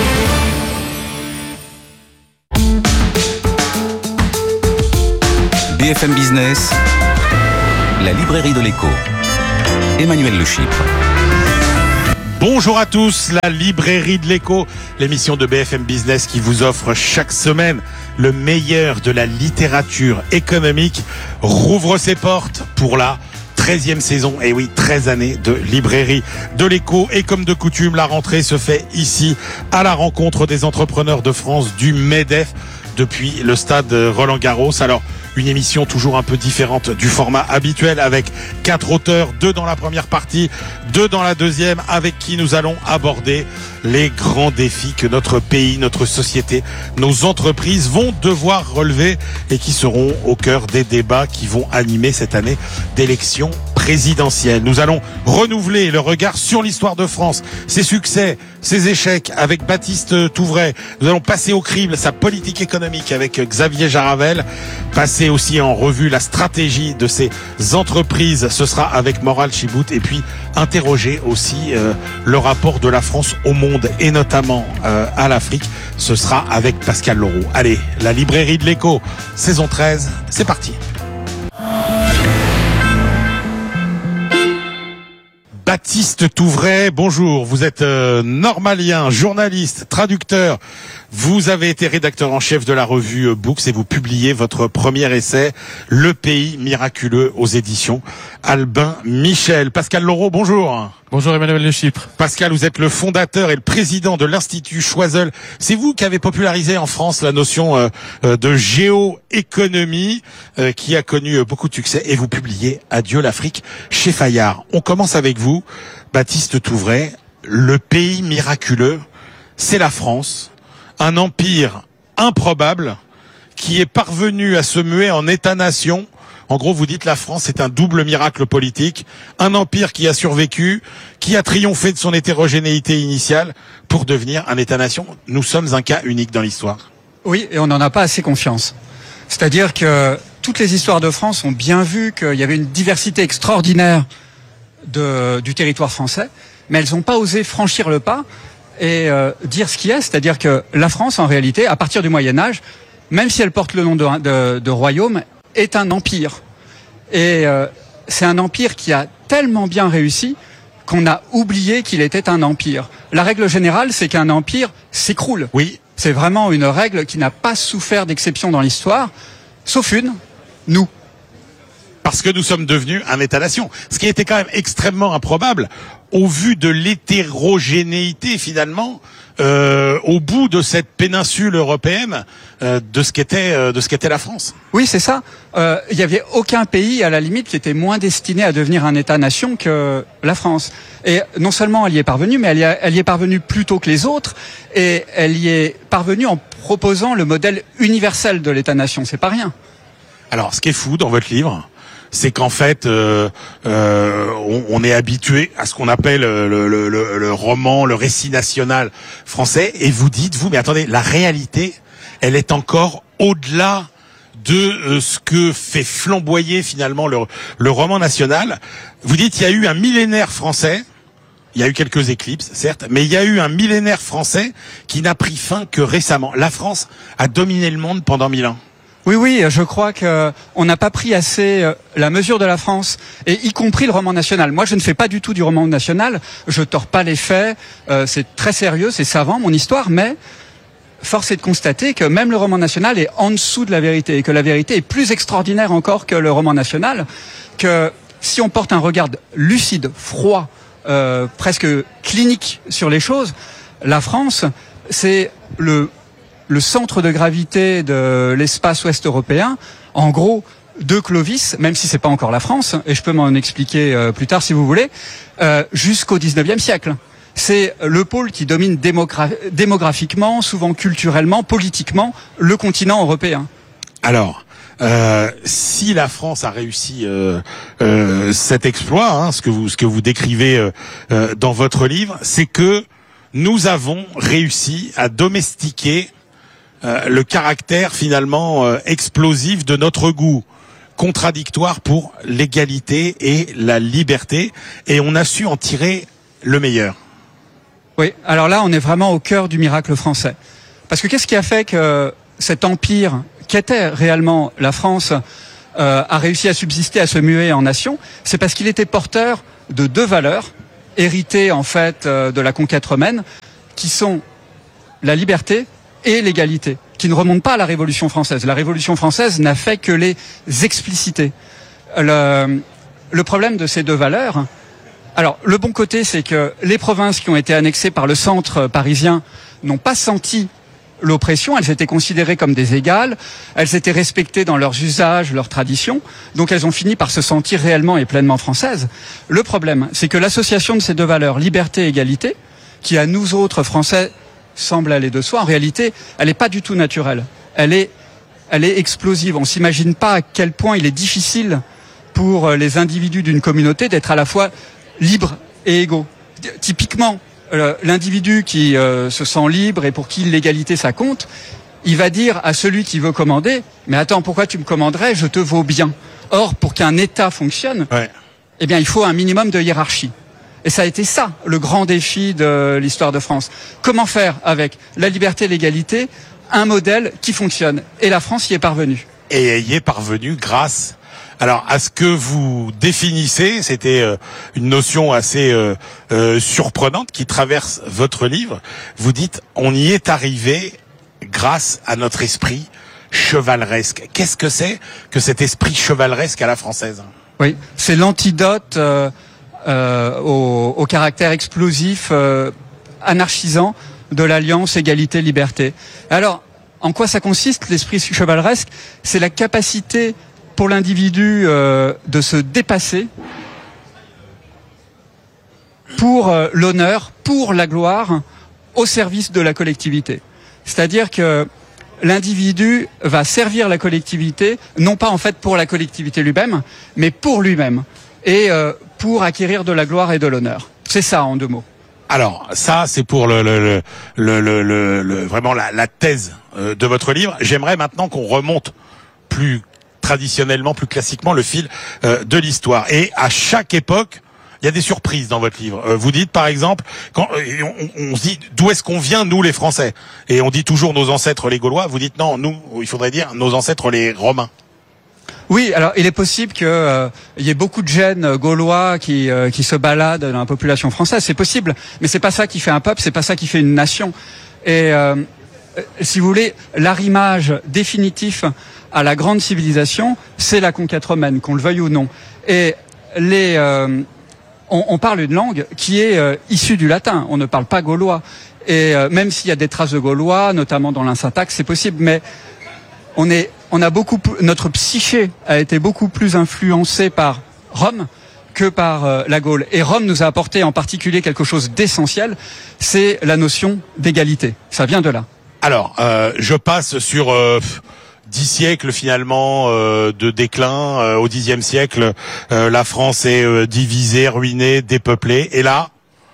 B F M Business, la librairie de l'écho. Emmanuel Le Chypre. Bonjour à tous, la librairie de l'écho, l'émission de B F M Business qui vous offre chaque semaine le meilleur de la littérature économique, rouvre ses portes pour la treizième saison, et oui, treize années de librairie de l'écho. Et comme de coutume, la rentrée se fait ici, à la rencontre des entrepreneurs de France du MEDEF, depuis le stade Roland-Garros. Alors, une émission toujours un peu différente du format habituel, avec quatre auteurs, deux dans la première partie, deux dans la deuxième, avec qui nous allons aborder les grands défis que notre pays, notre société, nos entreprises vont devoir relever et qui seront au cœur des débats qui vont animer cette année d'élections présidentielle. Nous allons renouveler le regard sur l'histoire de France, ses succès, ses échecs avec Baptiste Touvray. Nous allons passer au crible sa politique économique avec Xavier Jaravel, passer aussi en revue la stratégie de ces entreprises, ce sera avec Moral Chibout, et puis interroger aussi euh, le rapport de la France au monde et notamment euh, à l'Afrique, ce sera avec Pascal Lauroux. Allez, la librairie de l'écho, saison treize, c'est parti. Baptiste Touvray, bonjour. Vous êtes euh, normalien, journaliste, traducteur. Vous avez été rédacteur en chef de la revue euh, Books et vous publiez votre premier essai, Le pays miraculeux, aux éditions Albin Michel. Pascal Lauroux, bonjour. Bonjour Emmanuel Le Chypre. Pascal, vous êtes le fondateur et le président de l'Institut Choiseul. C'est vous qui avez popularisé en France la notion euh, euh, de géoéconomie euh, qui a connu euh, beaucoup de succès, et vous publiez Adieu l'Afrique chez Fayard. On commence avec vous, Baptiste Touvray. Le pays miraculeux, c'est la France, un empire improbable qui est parvenu à se muer en État-nation. En gros, vous dites la France, c'est un double miracle politique, un empire qui a survécu, qui a triomphé de son hétérogénéité initiale pour devenir un État-nation. Nous sommes un cas unique dans l'histoire. Oui, et on n'en a pas assez confiance. C'est-à-dire que toutes les histoires de France ont bien vu qu'il y avait une diversité extraordinaire de, du territoire français, mais elles n'ont pas osé franchir le pas et euh, dire ce qui est, c'est-à-dire que la France, en réalité, à partir du Moyen-Âge, même si elle porte le nom de, de, de royaume, est un empire. Et euh, c'est un empire qui a tellement bien réussi qu'on a oublié qu'il était un empire. La règle générale, c'est qu'un empire s'écroule. Oui. C'est vraiment une règle qui n'a pas souffert d'exception dans l'histoire, sauf une, nous. Parce que nous sommes devenus un État-nation. Ce qui était quand même extrêmement improbable, au vu de l'hétérogénéité, finalement, euh, au bout de cette péninsule européenne, euh, de ce qu'était euh, de ce qu'était la France. Oui, c'est ça. Euh, il n'y avait aucun pays, à la limite, qui était moins destiné à devenir un État-nation que la France. Et non seulement elle y est parvenue, mais elle y, a, elle y est parvenue plus tôt que les autres, et elle y est parvenue en proposant le modèle universel de l'État-nation. C'est pas rien. Alors, ce qui est fou dans votre livre, c'est qu'en fait, euh, euh, on, on est habitué à ce qu'on appelle le, le, le, le roman, le récit national français, et vous dites, vous, mais attendez, la réalité, elle est encore au-delà de euh, ce que fait flamboyer finalement le, le roman national. Vous dites, il y a eu un millénaire français, il y a eu quelques éclipses, certes, mais il y a eu un millénaire français qui n'a pris fin que récemment. La France a dominé le monde pendant mille ans. Oui, oui, je crois que on n'a pas pris assez la mesure de la France, et y compris le roman national. Moi, je ne fais pas du tout du roman national, je tords pas les faits, euh, c'est très sérieux, c'est savant, mon histoire, mais force est de constater que même le roman national est en dessous de la vérité, et que la vérité est plus extraordinaire encore que le roman national, que si on porte un regard lucide, froid, euh, presque clinique sur les choses, la France, c'est le... le centre de gravité de l'espace ouest européen, en gros, de Clovis, même si c'est pas encore la France, et je peux m'en expliquer euh, plus tard si vous voulez, euh, jusqu'au dix-neuvième siècle. c'est le pôle qui domine démogra- démographiquement, souvent culturellement, politiquement, le continent européen. Alors, euh, si la France a réussi euh, euh, cet exploit, hein, ce que vous ce que vous décrivez euh, euh, dans votre livre, c'est que nous avons réussi à domestiquer euh, le caractère finalement euh, explosif de notre goût, contradictoire pour l'égalité et la liberté, et on a su en tirer le meilleur. Oui, alors là, on est vraiment au cœur du miracle français. Parce que qu'est-ce qui a fait que cet empire qu'était réellement la France euh, a réussi à subsister, à se muer en nation? C'est parce qu'il était porteur de deux valeurs, héritées en fait euh, de la conquête romaine, qui sont la liberté et l'égalité, qui ne remontent pas à la Révolution française. La Révolution française n'a fait que les expliciter. Le, le problème de ces deux valeurs... Alors, le bon côté, c'est que les provinces qui ont été annexées par le centre parisien n'ont pas senti l'oppression, elles étaient considérées comme des égales, elles étaient respectées dans leurs usages, leurs traditions, donc elles ont fini par se sentir réellement et pleinement françaises. Le problème, c'est que l'association de ces deux valeurs, liberté et égalité, qui à nous autres Français semble aller de soi, en réalité, elle n'est pas du tout naturelle. Elle est, elle est explosive. On s'imagine pas à quel point il est difficile pour les individus d'une communauté d'être à la fois libres et égaux. Typiquement, l'individu qui euh, se sent libre et pour qui l'égalité ça compte, il va dire à celui qui veut commander, mais attends, pourquoi tu me commanderais, je te vaux bien. Or, pour qu'un État fonctionne, ouais. eh bien, il faut un minimum de hiérarchie. Et ça a été ça, le grand défi de l'histoire de France. Comment faire avec la liberté et l'égalité un modèle qui fonctionne? Et la France y est parvenue. Et y est parvenue grâce... Alors, à ce que vous définissez, c'était euh, une notion assez euh, euh, surprenante qui traverse votre livre. Vous dites, on y est arrivé grâce à notre esprit chevaleresque. Qu'est-ce que c'est que cet esprit chevaleresque à la française? Oui, c'est l'antidote euh, euh, au, au caractère explosif, euh, anarchisant de l'alliance égalité-liberté. Alors, en quoi ça consiste, l'esprit chevaleresque? C'est la capacité pour l'individu euh, de se dépasser pour euh, l'honneur, pour la gloire, au service de la collectivité. C'est-à-dire que l'individu va servir la collectivité, non pas en fait pour la collectivité lui-même, mais pour lui-même, et euh, pour acquérir de la gloire et de l'honneur. C'est ça en deux mots. Alors, ça, c'est pour le, le, le, le, le, le vraiment la, la thèse euh, de votre livre. J'aimerais maintenant qu'on remonte plus traditionnellement, plus classiquement, le fil euh, de l'histoire. Et à chaque époque, il y a des surprises dans votre livre. Euh, vous dites, par exemple, quand euh, on, on se dit d'où est-ce qu'on vient, nous les Français, et on dit toujours nos ancêtres les Gaulois. Vous dites non, nous, il faudrait dire nos ancêtres les Romains. Oui, alors il est possible qu'il euh, y ait beaucoup de gènes gaulois qui euh, qui se baladent dans la population française. C'est possible, mais c'est pas ça qui fait un peuple, c'est pas ça qui fait une nation. Et euh, si vous voulez, l'arrimage définitif à la grande civilisation, c'est la conquête romaine, qu'on le veuille ou non. Et les, euh, on, on parle une langue qui est euh, issue du latin. On ne parle pas gaulois. Et euh, même s'il y a des traces de gaulois, notamment dans l'insyntaxe, c'est possible. Mais on est, on a beaucoup, notre psyché a été beaucoup plus influencée par Rome que par euh, la Gaule. Et Rome nous a apporté en particulier quelque chose d'essentiel, c'est la notion d'égalité. Ça vient de là. Alors, euh, je passe sur euh, dix siècles finalement euh, de déclin. Euh, au dixième siècle, euh, la France est euh, divisée, ruinée, dépeuplée. Et là,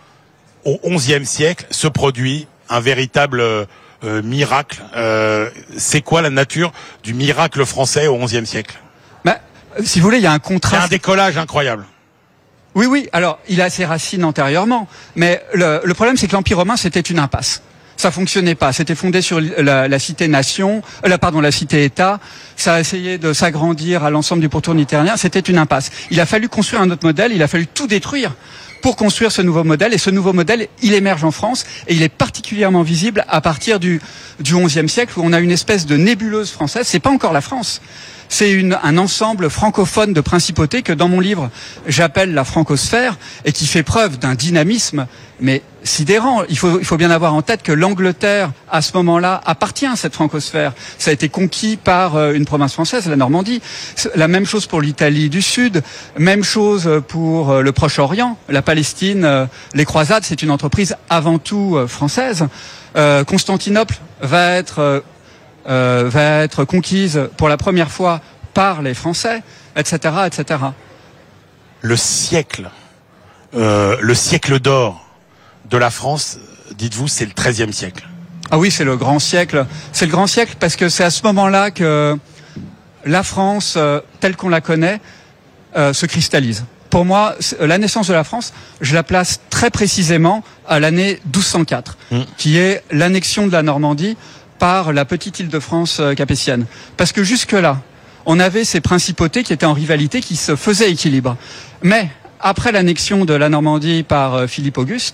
au onzième siècle, se produit un véritable euh, miracle. Euh, c'est quoi la nature du miracle français au onzième siècle? Bah, si vous voulez, il y a un contraste. Il y a un décollage incroyable. Oui, oui. Alors, il a ses racines antérieurement. Mais le, le problème, c'est que l'Empire romain, c'était une impasse. Ça fonctionnait pas. C'était fondé sur la, la cité-nation, euh, la, pardon, la cité-État. Ça a essayé de s'agrandir à l'ensemble du pourtour méditerranéen. C'était une impasse. Il a fallu construire un autre modèle. Il a fallu tout détruire pour construire ce nouveau modèle. Et ce nouveau modèle, il émerge en France et il est particulièrement visible à partir du, du onzième siècle où on a une espèce de nébuleuse française. C'est pas encore la France. C'est une, un ensemble francophone de principautés que dans mon livre j'appelle la francosphère et qui fait preuve d'un dynamisme mais sidérant. Il faut, il faut bien avoir en tête que l'Angleterre, à ce moment-là, appartient à cette francosphère. Ça a été conquis par une province française, la Normandie. La même chose pour l'Italie du Sud. Même chose pour le Proche-Orient, la Palestine. Les croisades, c'est une entreprise avant tout française. Euh, Constantinople va être, euh, va être conquise pour la première fois par les Français, et cetera, et cetera. Le siècle, euh, le siècle d'or de la France, dites-vous, c'est le treizième siècle. Ah oui, c'est le grand siècle. C'est le grand siècle parce que c'est à ce moment-là que la France, euh, telle qu'on la connaît, euh, se cristallise. Pour moi, la naissance de la France, je la place très précisément à l'année douze cent quatre, mmh. qui est l'annexion de la Normandie par la petite Île-de-France euh, capétienne. Parce que jusque-là, on avait ces principautés qui étaient en rivalité, qui se faisaient équilibre. Mais après l'annexion de la Normandie par euh, Philippe Auguste,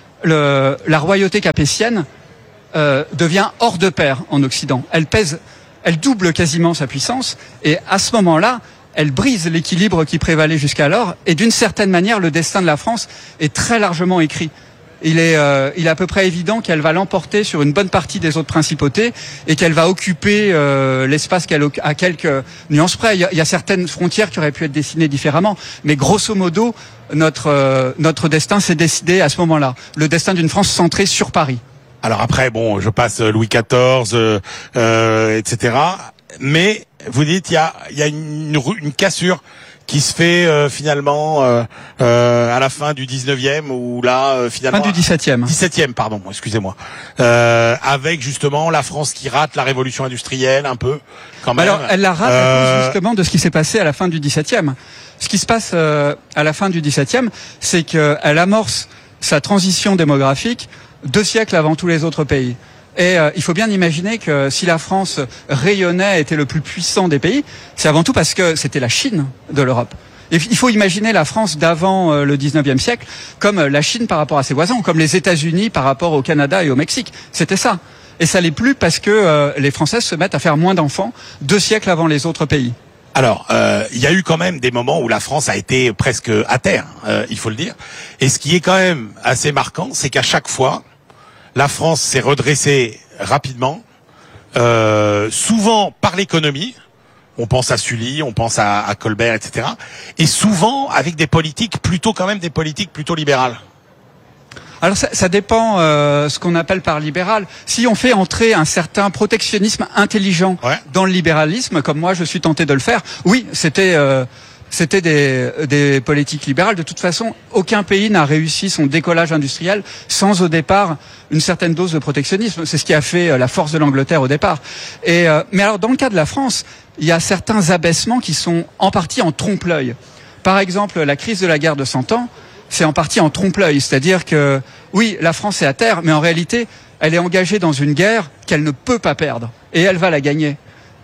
Le, la royauté capétienne euh, devient hors de pair en Occident. Elle pèse, elle double quasiment sa puissance, et à ce moment-là, elle brise l'équilibre qui prévalait jusqu'alors, et d'une certaine manière, le destin de la France est très largement écrit. Il est, euh, il est à peu près évident qu'elle va l'emporter sur une bonne partie des autres principautés et qu'elle va occuper euh, l'espace qu'elle à quelques nuances près. Il y, a, il y a certaines frontières qui auraient pu être dessinées différemment, mais grosso modo, notre euh, notre destin s'est décidé à ce moment-là. Le destin d'une France centrée sur Paris. Alors après, bon, je passe Louis quatorze, euh, euh, et cetera. Mais vous dites, il y a, il y a une, une cassure qui se fait euh, finalement euh, euh, à la fin du dix-neuvième ou là euh, finalement fin du dix-septième. dix-septième, pardon, excusez-moi. Euh, avec justement la France qui rate la révolution industrielle un peu quand même. Alors elle la rate euh... à cause justement de ce qui s'est passé à la fin du dix-septième. Ce qui se passe euh, à la fin du dix-septième, c'est qu'elle amorce sa transition démographique deux siècles avant tous les autres pays. Et euh, il faut bien imaginer que si la France rayonnait, était le plus puissant des pays, c'est avant tout parce que c'était la Chine de l'Europe. Et il faut imaginer la France d'avant euh, le dix-neuvième siècle comme la Chine par rapport à ses voisins, comme les États-Unis par rapport au Canada et au Mexique. C'était ça. Et ça l'est plus parce que euh, les Français se mettent à faire moins d'enfants deux siècles avant les autres pays. Alors, euh, il y a eu quand même des moments où la France a été presque à terre, euh, il faut le dire. Et ce qui est quand même assez marquant, c'est qu'à chaque fois, la France s'est redressée rapidement, euh, souvent par l'économie. On pense à Sully, on pense à, à Colbert, et cetera. Et souvent avec des politiques plutôt quand même des politiques plutôt libérales. Alors ça, ça dépend euh, ce qu'on appelle par libéral. Si on fait entrer un certain protectionnisme intelligent ouais. dans le libéralisme, comme moi je suis tenté de le faire, oui, c'était euh, c'était des, des politiques libérales. De toute façon, aucun pays n'a réussi son décollage industriel sans au départ une certaine dose de protectionnisme. C'est ce qui a fait la force de l'Angleterre au départ. Et euh, mais alors dans le cas de la France, il y a certains abaissements qui sont en partie en trompe-l'œil. Par exemple, la crise de la guerre de Cent Ans, c'est en partie en trompe-l'œil. C'est-à-dire que, oui, la France est à terre, mais en réalité, elle est engagée dans une guerre qu'elle ne peut pas perdre. Et elle va la gagner.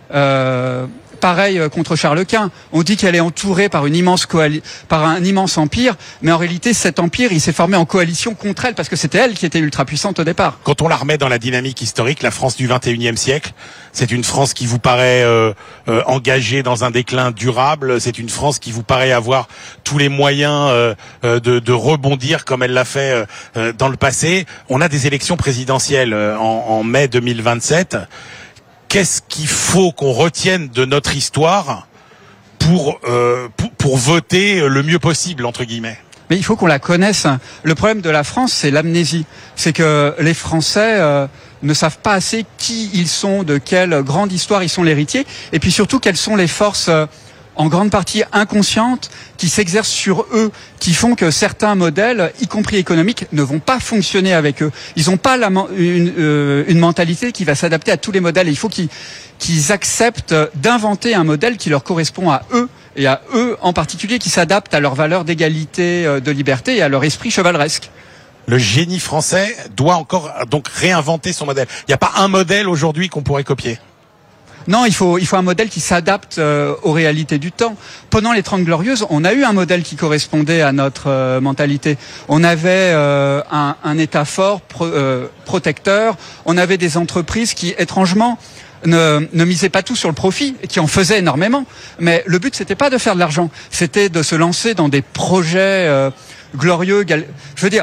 Euh, pareil contre Charles Quint. On dit qu'elle est entourée par une immense coali- par un immense empire, mais en réalité, cet empire, il s'est formé en coalition contre elle, parce que c'était elle qui était ultra puissante au départ. Quand on la remet dans la dynamique historique, la France du vingt et unième siècle, c'est une France qui vous paraît euh, euh, engagée dans un déclin durable. C'est une France qui vous paraît avoir tous les moyens euh, euh, de, de rebondir comme elle l'a fait euh, dans le passé. On a des élections présidentielles euh, en, en mai deux mille vingt-sept. Qu'est-ce qu'il faut qu'on retienne de notre histoire pour, euh, pour pour voter le mieux possible, entre guillemets? Mais il faut qu'on la connaisse. Le problème de la France, c'est l'amnésie. C'est que les Français euh, ne savent pas assez qui ils sont, de quelle grande histoire ils sont l'héritier, et puis surtout quelles sont les forces euh, en grande partie inconscientes qui s'exercent sur eux, qui font que certains modèles, y compris économiques, ne vont pas fonctionner avec eux. Ils n'ont pas la, une, euh, une mentalité qui va s'adapter à tous les modèles. Et il faut qu'ils, qu'ils acceptent d'inventer un modèle qui leur correspond à eux, et à eux en particulier, qui s'adapte à leurs valeurs d'égalité, de liberté et à leur esprit chevaleresque. Le génie français doit encore donc réinventer son modèle. Il n'y a pas un modèle aujourd'hui qu'on pourrait copier. Non, il faut il faut un modèle qui s'adapte euh, aux réalités du temps. Pendant les Trente Glorieuses, on a eu un modèle qui correspondait à notre euh, mentalité. On avait euh, un, un État fort, pro, euh, protecteur. On avait des entreprises qui, étrangement, ne, ne misaient pas tout sur le profit, et qui en faisaient énormément. Mais le but, c'était pas de faire de l'argent, c'était de se lancer dans des projets euh, glorieux. Gal... Je veux dire,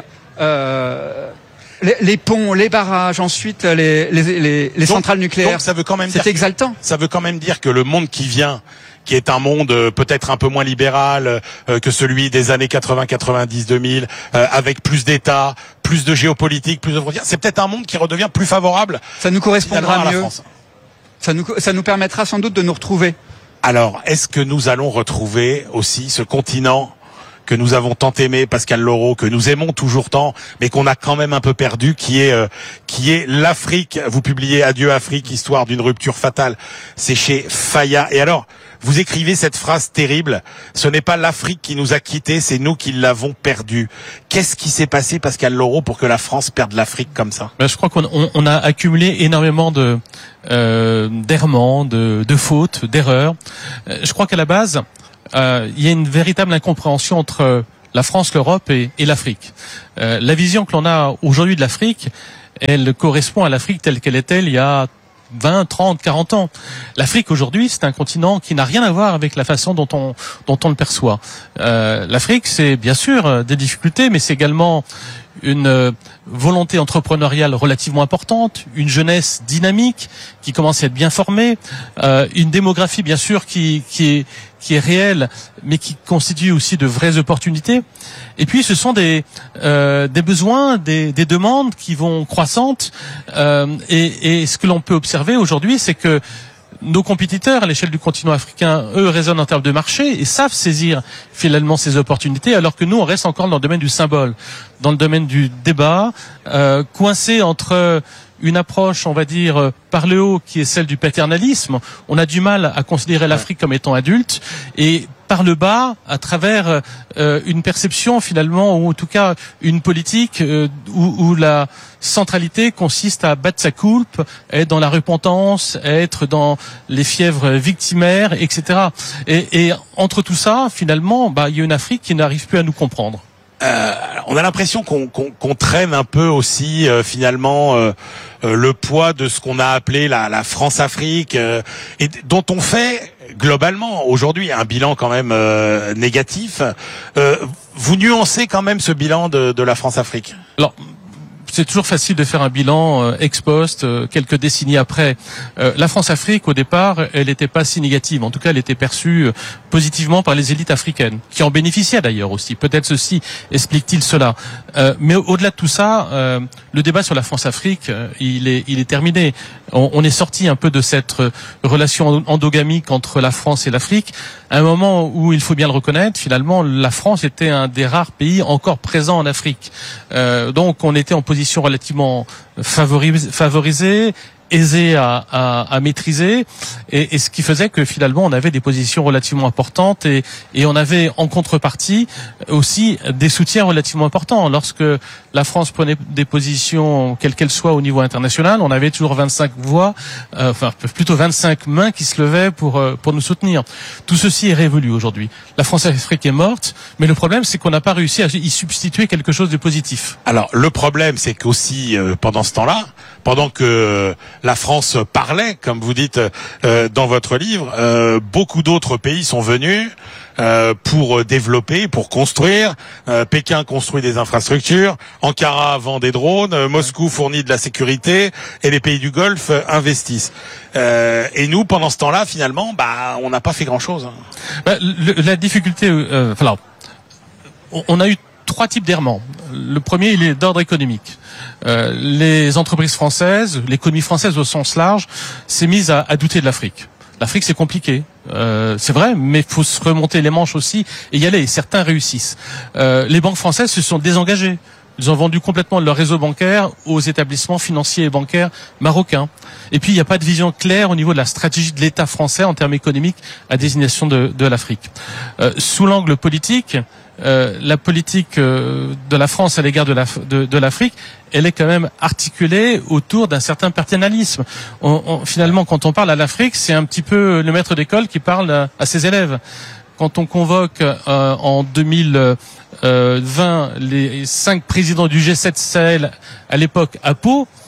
euh, les, les ponts, les barrages, ensuite les, les, les, les donc, centrales nucléaires. Donc ça veut quand même c'est dire exaltant. Que, ça veut quand même dire que le monde qui vient, qui est un monde euh, peut-être un peu moins libéral euh, que celui des années quatre-vingts, quatre-vingt-dix, deux mille, euh, avec plus d'États, plus de géopolitique, plus de frontières, c'est peut-être un monde qui redevient plus favorable. Ça nous correspondra à mieux. la France. Ça nous, ça nous permettra sans doute de nous retrouver. Alors, est-ce que nous allons retrouver aussi ce continent que nous avons tant aimé, Pascal Laureau, que nous aimons toujours tant, mais qu'on a quand même un peu perdu, qui est euh, qui est l'Afrique. Vous publiez Adieu Afrique, histoire d'une rupture fatale. C'est chez Fayard. Et alors, vous écrivez cette phrase terrible. Ce n'est pas l'Afrique qui nous a quittés, c'est nous qui l'avons perdue. Qu'est-ce qui s'est passé, Pascal Laureau, pour que la France perde l'Afrique comme ça? Ben, je crois qu'on on, on a accumulé énormément de euh, d'errements, de, de fautes, d'erreurs. Je crois qu'à la base, Euh, il y a une véritable incompréhension entre la France, l'Europe et, et l'Afrique. Euh, la vision que l'on a aujourd'hui de l'Afrique, elle correspond à l'Afrique telle qu'elle était il y a vingt, trente, quarante ans. L'Afrique aujourd'hui, c'est un continent qui n'a rien à voir avec la façon dont on, dont on le perçoit. Euh, L'Afrique, c'est bien sûr des difficultés, mais c'est également une volonté entrepreneuriale relativement importante, une jeunesse dynamique qui commence à être bien formée, euh, une démographie bien sûr qui, qui est qui est réelle, mais qui constitue aussi de vraies opportunités. Et puis ce sont des euh, des besoins, des, des demandes qui vont croissantes. Euh, et, et ce que l'on peut observer aujourd'hui, c'est que nos compétiteurs à l'échelle du continent africain, eux, raisonnent en termes de marché et savent saisir finalement ces opportunités, alors que nous, on reste encore dans le domaine du symbole, dans le domaine du débat, euh, coincé entre une approche, on va dire, par le haut, qui est celle du paternalisme. On a du mal à considérer l'Afrique comme étant adulte, et par le bas, à travers euh, une perception finalement, ou en tout cas une politique euh, où, où la centralité consiste à battre sa coulpe, être dans la repentance, être dans les fièvres victimaires, et cetera. Et, et entre tout ça, finalement, bah, il y a une Afrique qui n'arrive plus à nous comprendre. Euh, on a l'impression qu'on qu'on, qu'on traîne un peu aussi euh, finalement euh, euh, le poids de ce qu'on a appelé la, la France-Afrique, euh, et dont on fait globalement aujourd'hui un bilan quand même euh, négatif. Euh, vous nuancez quand même ce bilan de, de la France-Afrique? Alors, c'est toujours facile de faire un bilan euh, ex post, euh, quelques décennies après. Euh, la France-Afrique, au départ, elle n'était pas si négative. En tout cas, elle était perçue euh, positivement par les élites africaines, qui en bénéficiaient d'ailleurs aussi. Peut-être ceci explique-t-il cela. Euh, mais au-delà de tout ça, euh, le débat sur la France-Afrique, euh, il est, il est terminé. On, on est sorti un peu de cette relation endogamique entre la France et l'Afrique, à un moment où, il faut bien le reconnaître, finalement, la France était un des rares pays encore présents en Afrique. Euh, donc, on était en position relativement favorisée, favorisée aisé à, à, à maîtriser, et, et ce qui faisait que finalement on avait des positions relativement importantes, et, et on avait en contrepartie aussi des soutiens relativement importants. Lorsque la France prenait des positions, quelles qu'elles soient au niveau international, on avait toujours vingt-cinq voix, euh, enfin plutôt vingt-cinq mains qui se levaient pour, pour nous soutenir. Tout ceci est révolu aujourd'hui. La France-Afrique est morte, mais le problème c'est qu'on n'a pas réussi à y substituer quelque chose de positif. Alors le problème c'est qu'aussi euh, pendant ce temps-là, pendant que la France parlait, comme vous dites euh, dans votre livre, euh, beaucoup d'autres pays sont venus euh, pour développer, pour construire. Euh, Pékin construit des infrastructures, Ankara vend des drones, euh, Moscou fournit de la sécurité, et les pays du Golfe euh, investissent. Euh, et nous, pendant ce temps-là, finalement, bah, on n'a pas fait grand-chose. Bah, le, la difficulté, euh, enfin, on, on a eu trois types d'errements. Le premier, il est d'ordre économique. Euh, les entreprises françaises, l'économie française au sens large, s'est mise à, à douter de l'Afrique. L'Afrique, c'est compliqué, euh, c'est vrai, mais il faut se remonter les manches aussi et y aller. Certains réussissent. Euh, les banques françaises se sont désengagées. Ils ont vendu complètement leur réseau bancaire aux établissements financiers et bancaires marocains. Et puis, il n'y a pas de vision claire au niveau de la stratégie de l'État français en termes économiques à destination de, de l'Afrique. Euh, sous l'angle politique, euh, la politique euh, de la France à l'égard de, la, de, de l'Afrique, elle est quand même articulée autour d'un certain paternalisme. On, on, finalement, quand on parle à l'Afrique, c'est un petit peu le maître d'école qui parle à, à ses élèves. Quand on convoque euh, en deux mille vingt les cinq présidents du G sept Sahel à l'époque à Pau,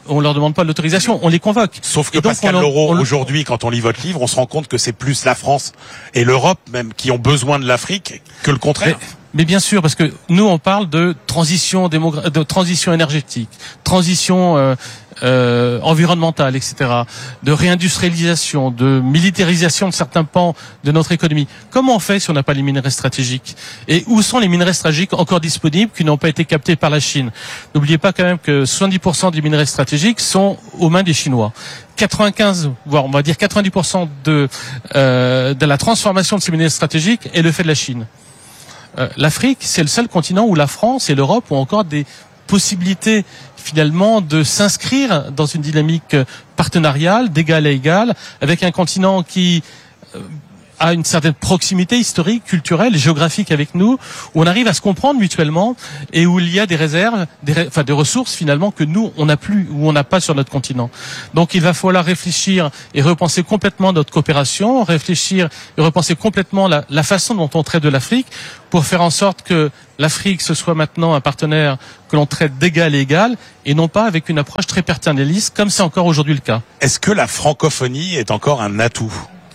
on leur demande pas l'autorisation, on les convoque. Sauf que et donc, Pascal on, Laureau, on, aujourd'hui, quand on lit votre livre, on se rend compte que c'est plus la France et l'Europe même qui ont besoin de l'Afrique que le contraire. Mais, mais bien sûr, parce que nous, on parle de transition démogra- de transition énergétique, transition euh, euh, environnementale, et cetera, de réindustrialisation, de militarisation de certains pans de notre économie. Comment on fait si on n'a pas les minerais stratégiques? Et où sont les minerais stratégiques encore disponibles qui n'ont pas été captés par la Chine? N'oubliez pas quand même que soixante-dix pour cent des minerais stratégiques sont aux mains des Chinois. quatre-vingt-quinze, voire on va dire quatre-vingt-dix pour cent de, euh, de la transformation de ces minerais stratégiques est le fait de la Chine. Euh, L'Afrique, c'est le seul continent où la France et l'Europe ont encore des possibilités finalement de s'inscrire dans une dynamique partenariale d'égal à égal avec un continent qui euh, a une certaine proximité historique, culturelle, géographique avec nous, où on arrive à se comprendre mutuellement et où il y a des réserves, des, ré... enfin des ressources finalement que nous on n'a plus ou on n'a pas sur notre continent. Donc il va falloir réfléchir et repenser complètement notre coopération, réfléchir et repenser complètement la, la façon dont on traite de l'Afrique pour faire en sorte que l'Afrique ce soit maintenant un partenaire que l'on traite d'égal à égal et non pas avec une approche très paternaliste comme c'est encore aujourd'hui le cas. Est-ce que la francophonie est encore un atout ?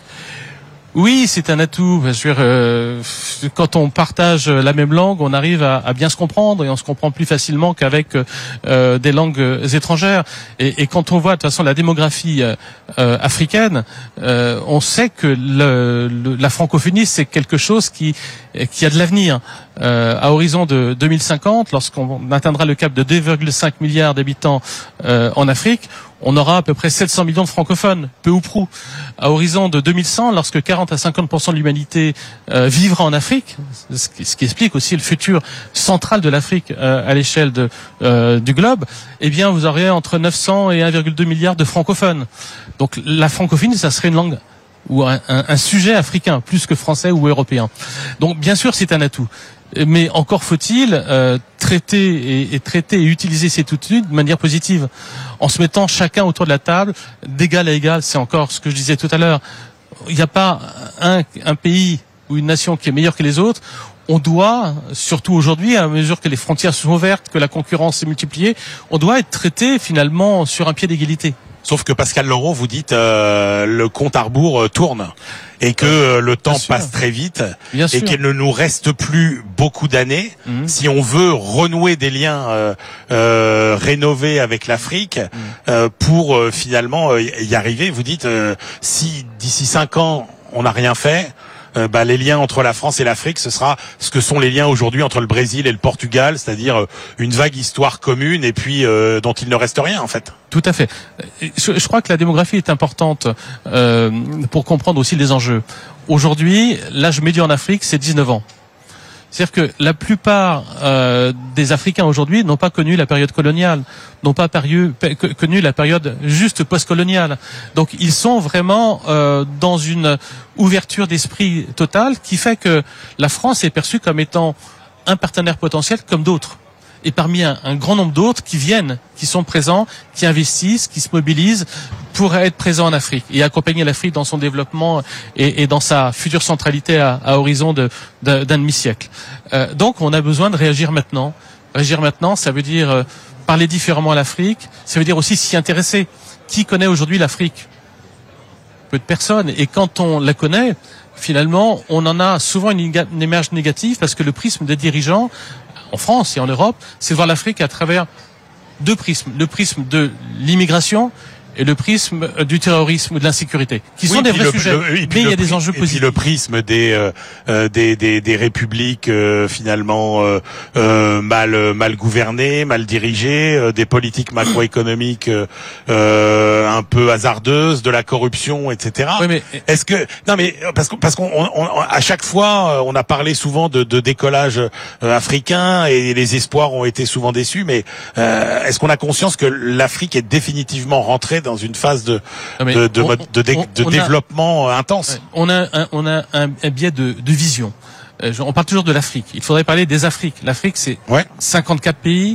Oui, c'est un atout. Je veux dire, euh, quand on partage la même langue, on arrive à, à bien se comprendre et on se comprend plus facilement qu'avec euh, des langues étrangères. Et, et quand on voit de toute façon la démographie euh, africaine, euh, on sait que le, le, la francophonie c'est quelque chose qui qui a de l'avenir. Euh, à horizon de deux mille cinquante, lorsqu'on atteindra le cap de deux virgule cinq milliards d'habitants euh, en Afrique, on aura à peu près sept cents millions de francophones, peu ou prou. À horizon de deux mille cent, lorsque quarante à cinquante pour cent de l'humanité euh, vivra en Afrique, ce qui, ce qui explique aussi le futur central de l'Afrique euh, à l'échelle de, euh, du globe, eh bien vous aurez entre neuf cents et un virgule deux milliard de francophones. Donc la francophonie, ça serait une langue ou un, un, un sujet africain, plus que français ou européen. Donc bien sûr, c'est un atout. Mais encore faut-il euh, traiter et, et traiter et utiliser cet outil de manière positive, en se mettant chacun autour de la table d'égal à égal. C'est encore ce que je disais tout à l'heure. Il n'y a pas un, un pays ou une nation qui est meilleur que les autres. On doit, surtout aujourd'hui, à mesure que les frontières sont ouvertes, que la concurrence est multipliée, on doit être traité finalement sur un pied d'égalité. Sauf que Pascal Laureau, vous dites euh, le compte à rebours euh, tourne et que euh, le temps passe très vite Bien et sûr. qu'il ne nous reste plus beaucoup d'années Mmh. si on veut renouer des liens euh, euh, rénovés avec l'Afrique Mmh. euh, pour euh, finalement euh, y arriver. Vous dites euh, si d'ici cinq ans on n'a rien fait. Euh, bah, les liens entre la France et l'Afrique, ce sera ce que sont les liens aujourd'hui entre le Brésil et le Portugal, c'est-à-dire euh, une vague histoire commune et puis euh, dont il ne reste rien en fait. Tout à fait. Je, je crois que la démographie est importante euh, pour comprendre aussi les enjeux. Aujourd'hui, l'âge médian en Afrique, c'est dix-neuf ans. C'est-à-dire que la plupart euh, des Africains aujourd'hui n'ont pas connu la période coloniale, n'ont pas période, connu la période juste post-coloniale. Donc ils sont vraiment euh, dans une ouverture d'esprit totale qui fait que la France est perçue comme étant un partenaire potentiel comme d'autres. Et parmi un, un grand nombre d'autres qui viennent, qui sont présents, qui investissent, qui se mobilisent pour être présents en Afrique et accompagner l'Afrique dans son développement et, et dans sa future centralité à, à horizon de, de, d'un demi-siècle. Euh, donc on a besoin de réagir maintenant. Réagir maintenant, ça veut dire euh, parler différemment à l'Afrique, ça veut dire aussi s'y intéresser. Qui connaît aujourd'hui l'Afrique ? Peu de personnes. Et quand on la connaît, finalement, on en a souvent une, une image négative parce que le prisme des dirigeants en France et en Europe, c'est de voir l'Afrique à travers deux prismes. Le prisme de l'immigration et le prisme du terrorisme ou de l'insécurité, qui Oui, sont des puis vrais le- sujets, le- et puis mais il y le a des pri- enjeux et puis positifs. le prisme des euh, euh, des, des des républiques euh, finalement euh, euh, mal mal gouvernées, mal dirigées, euh, des politiques macroéconomiques euh, euh, un peu hasardeuses, de la corruption, et cetera. Oui, mais- Est-ce que non mais parce que parce qu'on on- on- à chaque fois euh, on a parlé souvent de, de décollage euh, africain et les espoirs ont été souvent déçus, mais euh, est-ce qu'on a conscience que l'Afrique est définitivement rentrée dans une phase de Non, mais de, de, on- mode- de, dé- on- de on a- développement euh, intense? Ouais. On a un, on a un, un biais de, de vision. Euh, je- on parle toujours de l'Afrique. Il faudrait parler des Afriques. L'Afrique, c'est Ouais. cinquante-quatre pays,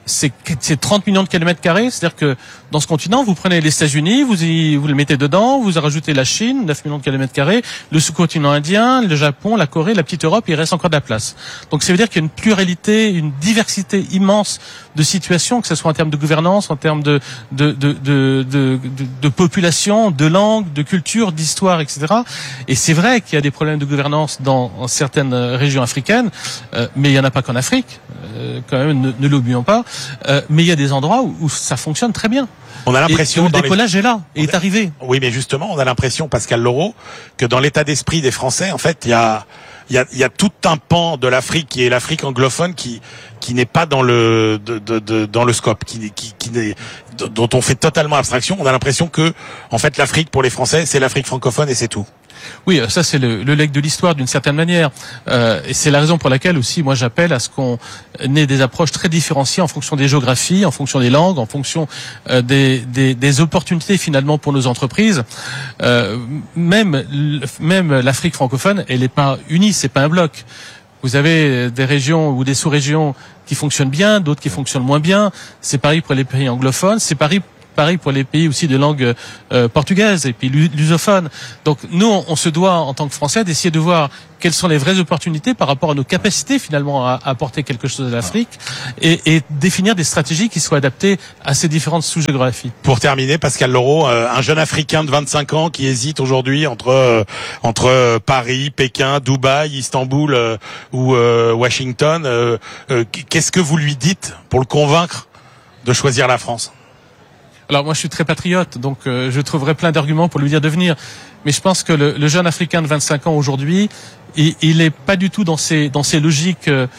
c'est, c'est trente millions de kilomètres carrés. C'est-à-dire que dans ce continent, vous prenez les États-Unis, vous y, vous le mettez dedans, vous rajoutez la Chine, neuf millions de kilomètres carrés, le sous-continent indien, le Japon, la Corée, la petite Europe, il reste encore de la place. Donc ça veut dire qu'il y a une pluralité, une diversité immense de situations, que ce soit en termes de gouvernance, en termes de, de, de, de, de, de, de population, de langue, de culture, d'histoire, et cetera. Et c'est vrai qu'il y a des problèmes de gouvernance dans certaines régions africaines, euh, mais il n'y en a pas qu'en Afrique, euh, quand même, ne, ne l'oublions pas. Euh, mais il y a des endroits où, où ça fonctionne très bien. On a l'impression et, et le décollage les... est là, et est arrivé. Oui, mais justement, on a l'impression, Pascal Laureau, que dans l'état d'esprit des Français, en fait, il y a, il y a, il y a tout un pan de l'Afrique qui est l'Afrique anglophone qui, qui n'est pas dans le, de, de, de, dans le scope, qui, qui, qui n'est, dont on fait totalement abstraction. On a l'impression que, en fait, l'Afrique pour les Français, c'est l'Afrique francophone et c'est tout. Oui, ça c'est le, le legs de l'histoire d'une certaine manière, euh, et c'est la raison pour laquelle aussi moi j'appelle à ce qu'on ait des approches très différenciées en fonction des géographies, en fonction des langues, en fonction euh, des, des, des opportunités finalement pour nos entreprises. Euh, même même l'Afrique francophone, elle n'est pas unie, c'est pas un bloc. Vous avez des régions ou des sous-régions qui fonctionnent bien, d'autres qui fonctionnent moins bien. C'est pareil pour les pays anglophones, c'est pareil. Pareil pour les pays aussi de langue euh, portugaise et puis lusophone. Donc nous, on, on se doit en tant que Français d'essayer de voir quelles sont les vraies opportunités par rapport à nos capacités finalement à, à apporter quelque chose à l'Afrique et, et définir des stratégies qui soient adaptées à ces différentes sous-géographies. Pour terminer, Pascal Laureau, euh, un jeune Africain de vingt-cinq ans qui hésite aujourd'hui entre euh, entre Paris, Pékin, Dubaï, Istanbul euh, ou euh, Washington, euh, euh, qu'est-ce que vous lui dites pour le convaincre de choisir la France ? Alors moi je suis très patriote, donc euh, je trouverai plein d'arguments pour lui dire de venir. Mais je pense que le, le jeune Africain de vingt-cinq ans aujourd'hui, il, il est pas du tout dans ces dans ces logiques euh,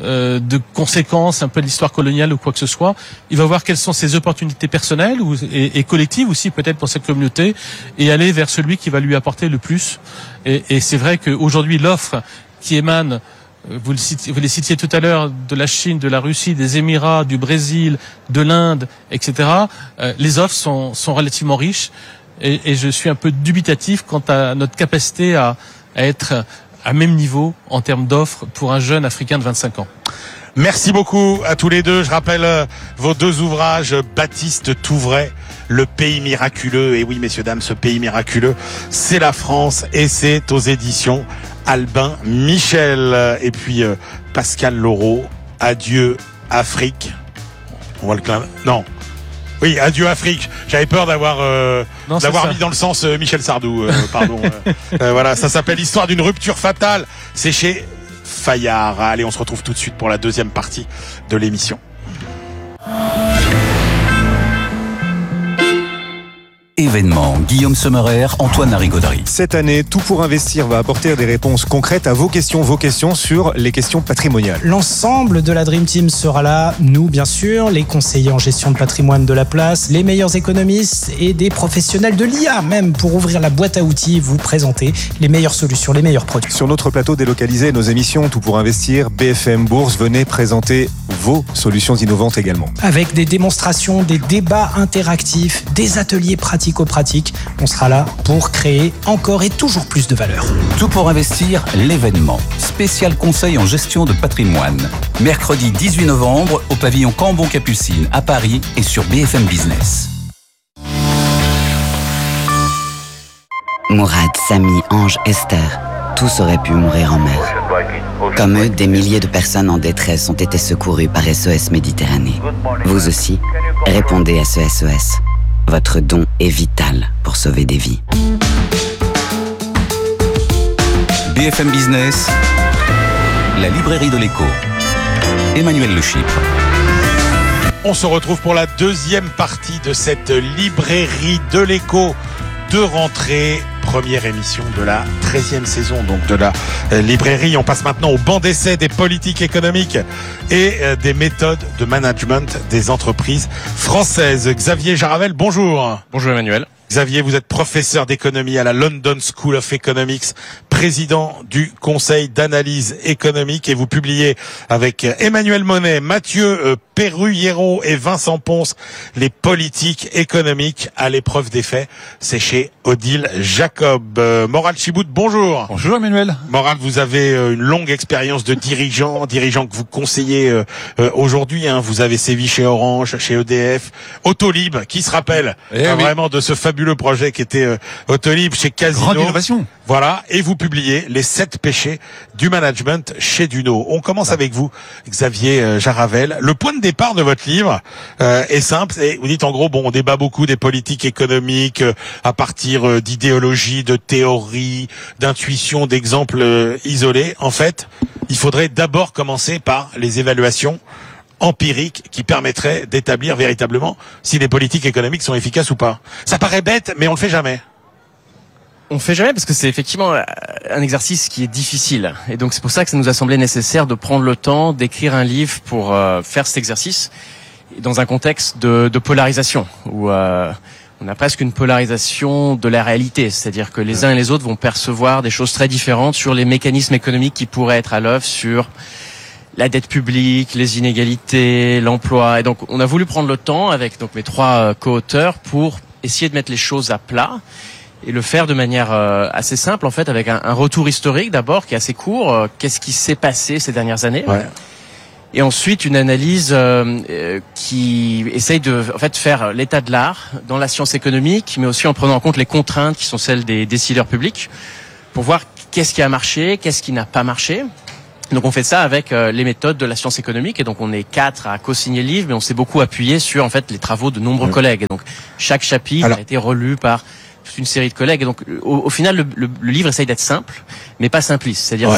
de conséquences, un peu de l'histoire coloniale ou quoi que ce soit. Il va voir quelles sont ses opportunités personnelles ou, et, et collectives aussi peut-être pour cette communauté et aller vers celui qui va lui apporter le plus. Et, et c'est vrai qu'aujourd'hui l'offre qui émane, Vous, le citiez, vous les citiez tout à l'heure, de la Chine, de la Russie, des Émirats, du Brésil, de l'Inde, et cetera. Euh, les offres sont, sont relativement riches et, et je suis un peu dubitatif quant à notre capacité à, à être à même niveau en termes d'offres pour un jeune Africain de vingt-cinq ans. Merci beaucoup à tous les deux. Je rappelle euh, vos deux ouvrages, Baptiste Touvray, Le pays miraculeux. Et oui, messieurs, dames, ce pays miraculeux, c'est la France et c'est aux éditions Albin Michel. Et puis euh, Pascal Laureau, Adieu Afrique. On voit le clin. Non. Oui, Adieu Afrique. J'avais peur d'avoir euh, non, d'avoir mis dans le sens euh, Michel Sardou. Euh, pardon. euh, euh, voilà, ça s'appelle Histoire d'une rupture fatale. C'est chez Fayard. Allez, on se retrouve tout de suite pour la deuxième partie de l'émission. Événement, Guillaume Sommerer, Antoine Larigauderie. Cette année, Tout pour investir va apporter des réponses concrètes à vos questions, vos questions sur les questions patrimoniales. L'ensemble de la Dream Team sera là, nous bien sûr, les conseillers en gestion de patrimoine de la place, les meilleurs économistes et des professionnels de l'I A même pour ouvrir la boîte à outils, vous présenter les meilleures solutions, les meilleurs produits. Sur notre plateau délocalisé, nos émissions Tout pour investir, B F M Bourse, venez présenter vos solutions innovantes également. Avec des démonstrations, des débats interactifs, des ateliers pratiques pratique, on sera là pour créer encore et toujours plus de valeur. Tout pour investir, l'événement. Spécial conseil en gestion de patrimoine. Mercredi dix-huit novembre au pavillon Cambon-Capucine à Paris et sur B F M Business. Mourad, Samy, Ange, Esther, tous auraient pu mourir en mer. Comme eux, des milliers de personnes en détresse ont été secourues par S O S Méditerranée. Vous aussi, répondez à ce S O S. Votre don est vital pour sauver des vies. B F M Business, la librairie de l'écho. Emmanuel Le Chypre. On se retrouve pour la deuxième partie de cette librairie de l'écho de rentrée. Première émission de la treizième saison donc de la euh, librairie. On passe maintenant au banc d'essai des politiques économiques et euh, des méthodes de management des entreprises françaises. Xavier Jaravel, bonjour. Bonjour Emmanuel. Xavier, vous êtes professeur d'économie à la London School of Economics, président du Conseil d'analyse économique, et vous publiez avec Emmanuel Monet, Mathieu Perruyero et Vincent Ponce les politiques économiques à l'épreuve des faits. C'est chez Odile Jacob. Euh, Moral Chibout, bonjour. Bonjour Emmanuel. Moral, vous avez une longue expérience de dirigeant, dirigeant que vous conseillez euh, euh, aujourd'hui. Hein. Vous avez sévi chez Orange, chez E D F, Autolib, qui se rappelle eh hein, oui. vraiment de ce fabuleux projet qui était euh, Autolib chez Casino. Grande innovation. Voilà, et vous publiez les sept péchés du management chez Duno. On commence avec vous, Xavier euh, Jaravel. Le point de départ de votre livre euh, est simple. Et vous dites en gros, bon, on débat beaucoup des politiques économiques euh, à partir euh, d'idéologies, de théories, d'intuitions, d'exemples euh, isolés. En fait, il faudrait d'abord commencer par les évaluations empiriques qui permettraient d'établir véritablement si les politiques économiques sont efficaces ou pas. Ça paraît bête, mais on le fait jamais. On fait jamais parce que c'est effectivement un exercice qui est difficile. Et donc c'est pour ça que ça nous a semblé nécessaire de prendre le temps d'écrire un livre pour euh, faire cet exercice dans un contexte de, de polarisation où euh, on a presque une polarisation de la réalité. C'est-à-dire que les uns et les autres vont percevoir des choses très différentes sur les mécanismes économiques qui pourraient être à l'œuvre sur la dette publique, les inégalités, l'emploi. Et donc on a voulu prendre le temps avec donc mes trois co-auteurs pour essayer de mettre les choses à plat et le faire de manière euh, assez simple, en fait, avec un, un retour historique d'abord qui est assez court. Euh, qu'est-ce qui s'est passé ces dernières années ouais. Et ensuite une analyse euh, euh, qui essaye de en fait faire l'état de l'art dans la science économique, mais aussi en prenant en compte les contraintes qui sont celles des décideurs publics, pour voir qu'est-ce qui a marché, qu'est-ce qui n'a pas marché. Donc on fait ça avec euh, les méthodes de la science économique, et donc on est quatre à co-signer le livre, mais on s'est beaucoup appuyé sur en fait les travaux de nombreux mmh. collègues. Et donc chaque chapitre Alors... a été relu par une série de collègues, et donc au, au final le, le, le livre essaye d'être simple mais pas simpliste, c'est-à-dire ouais.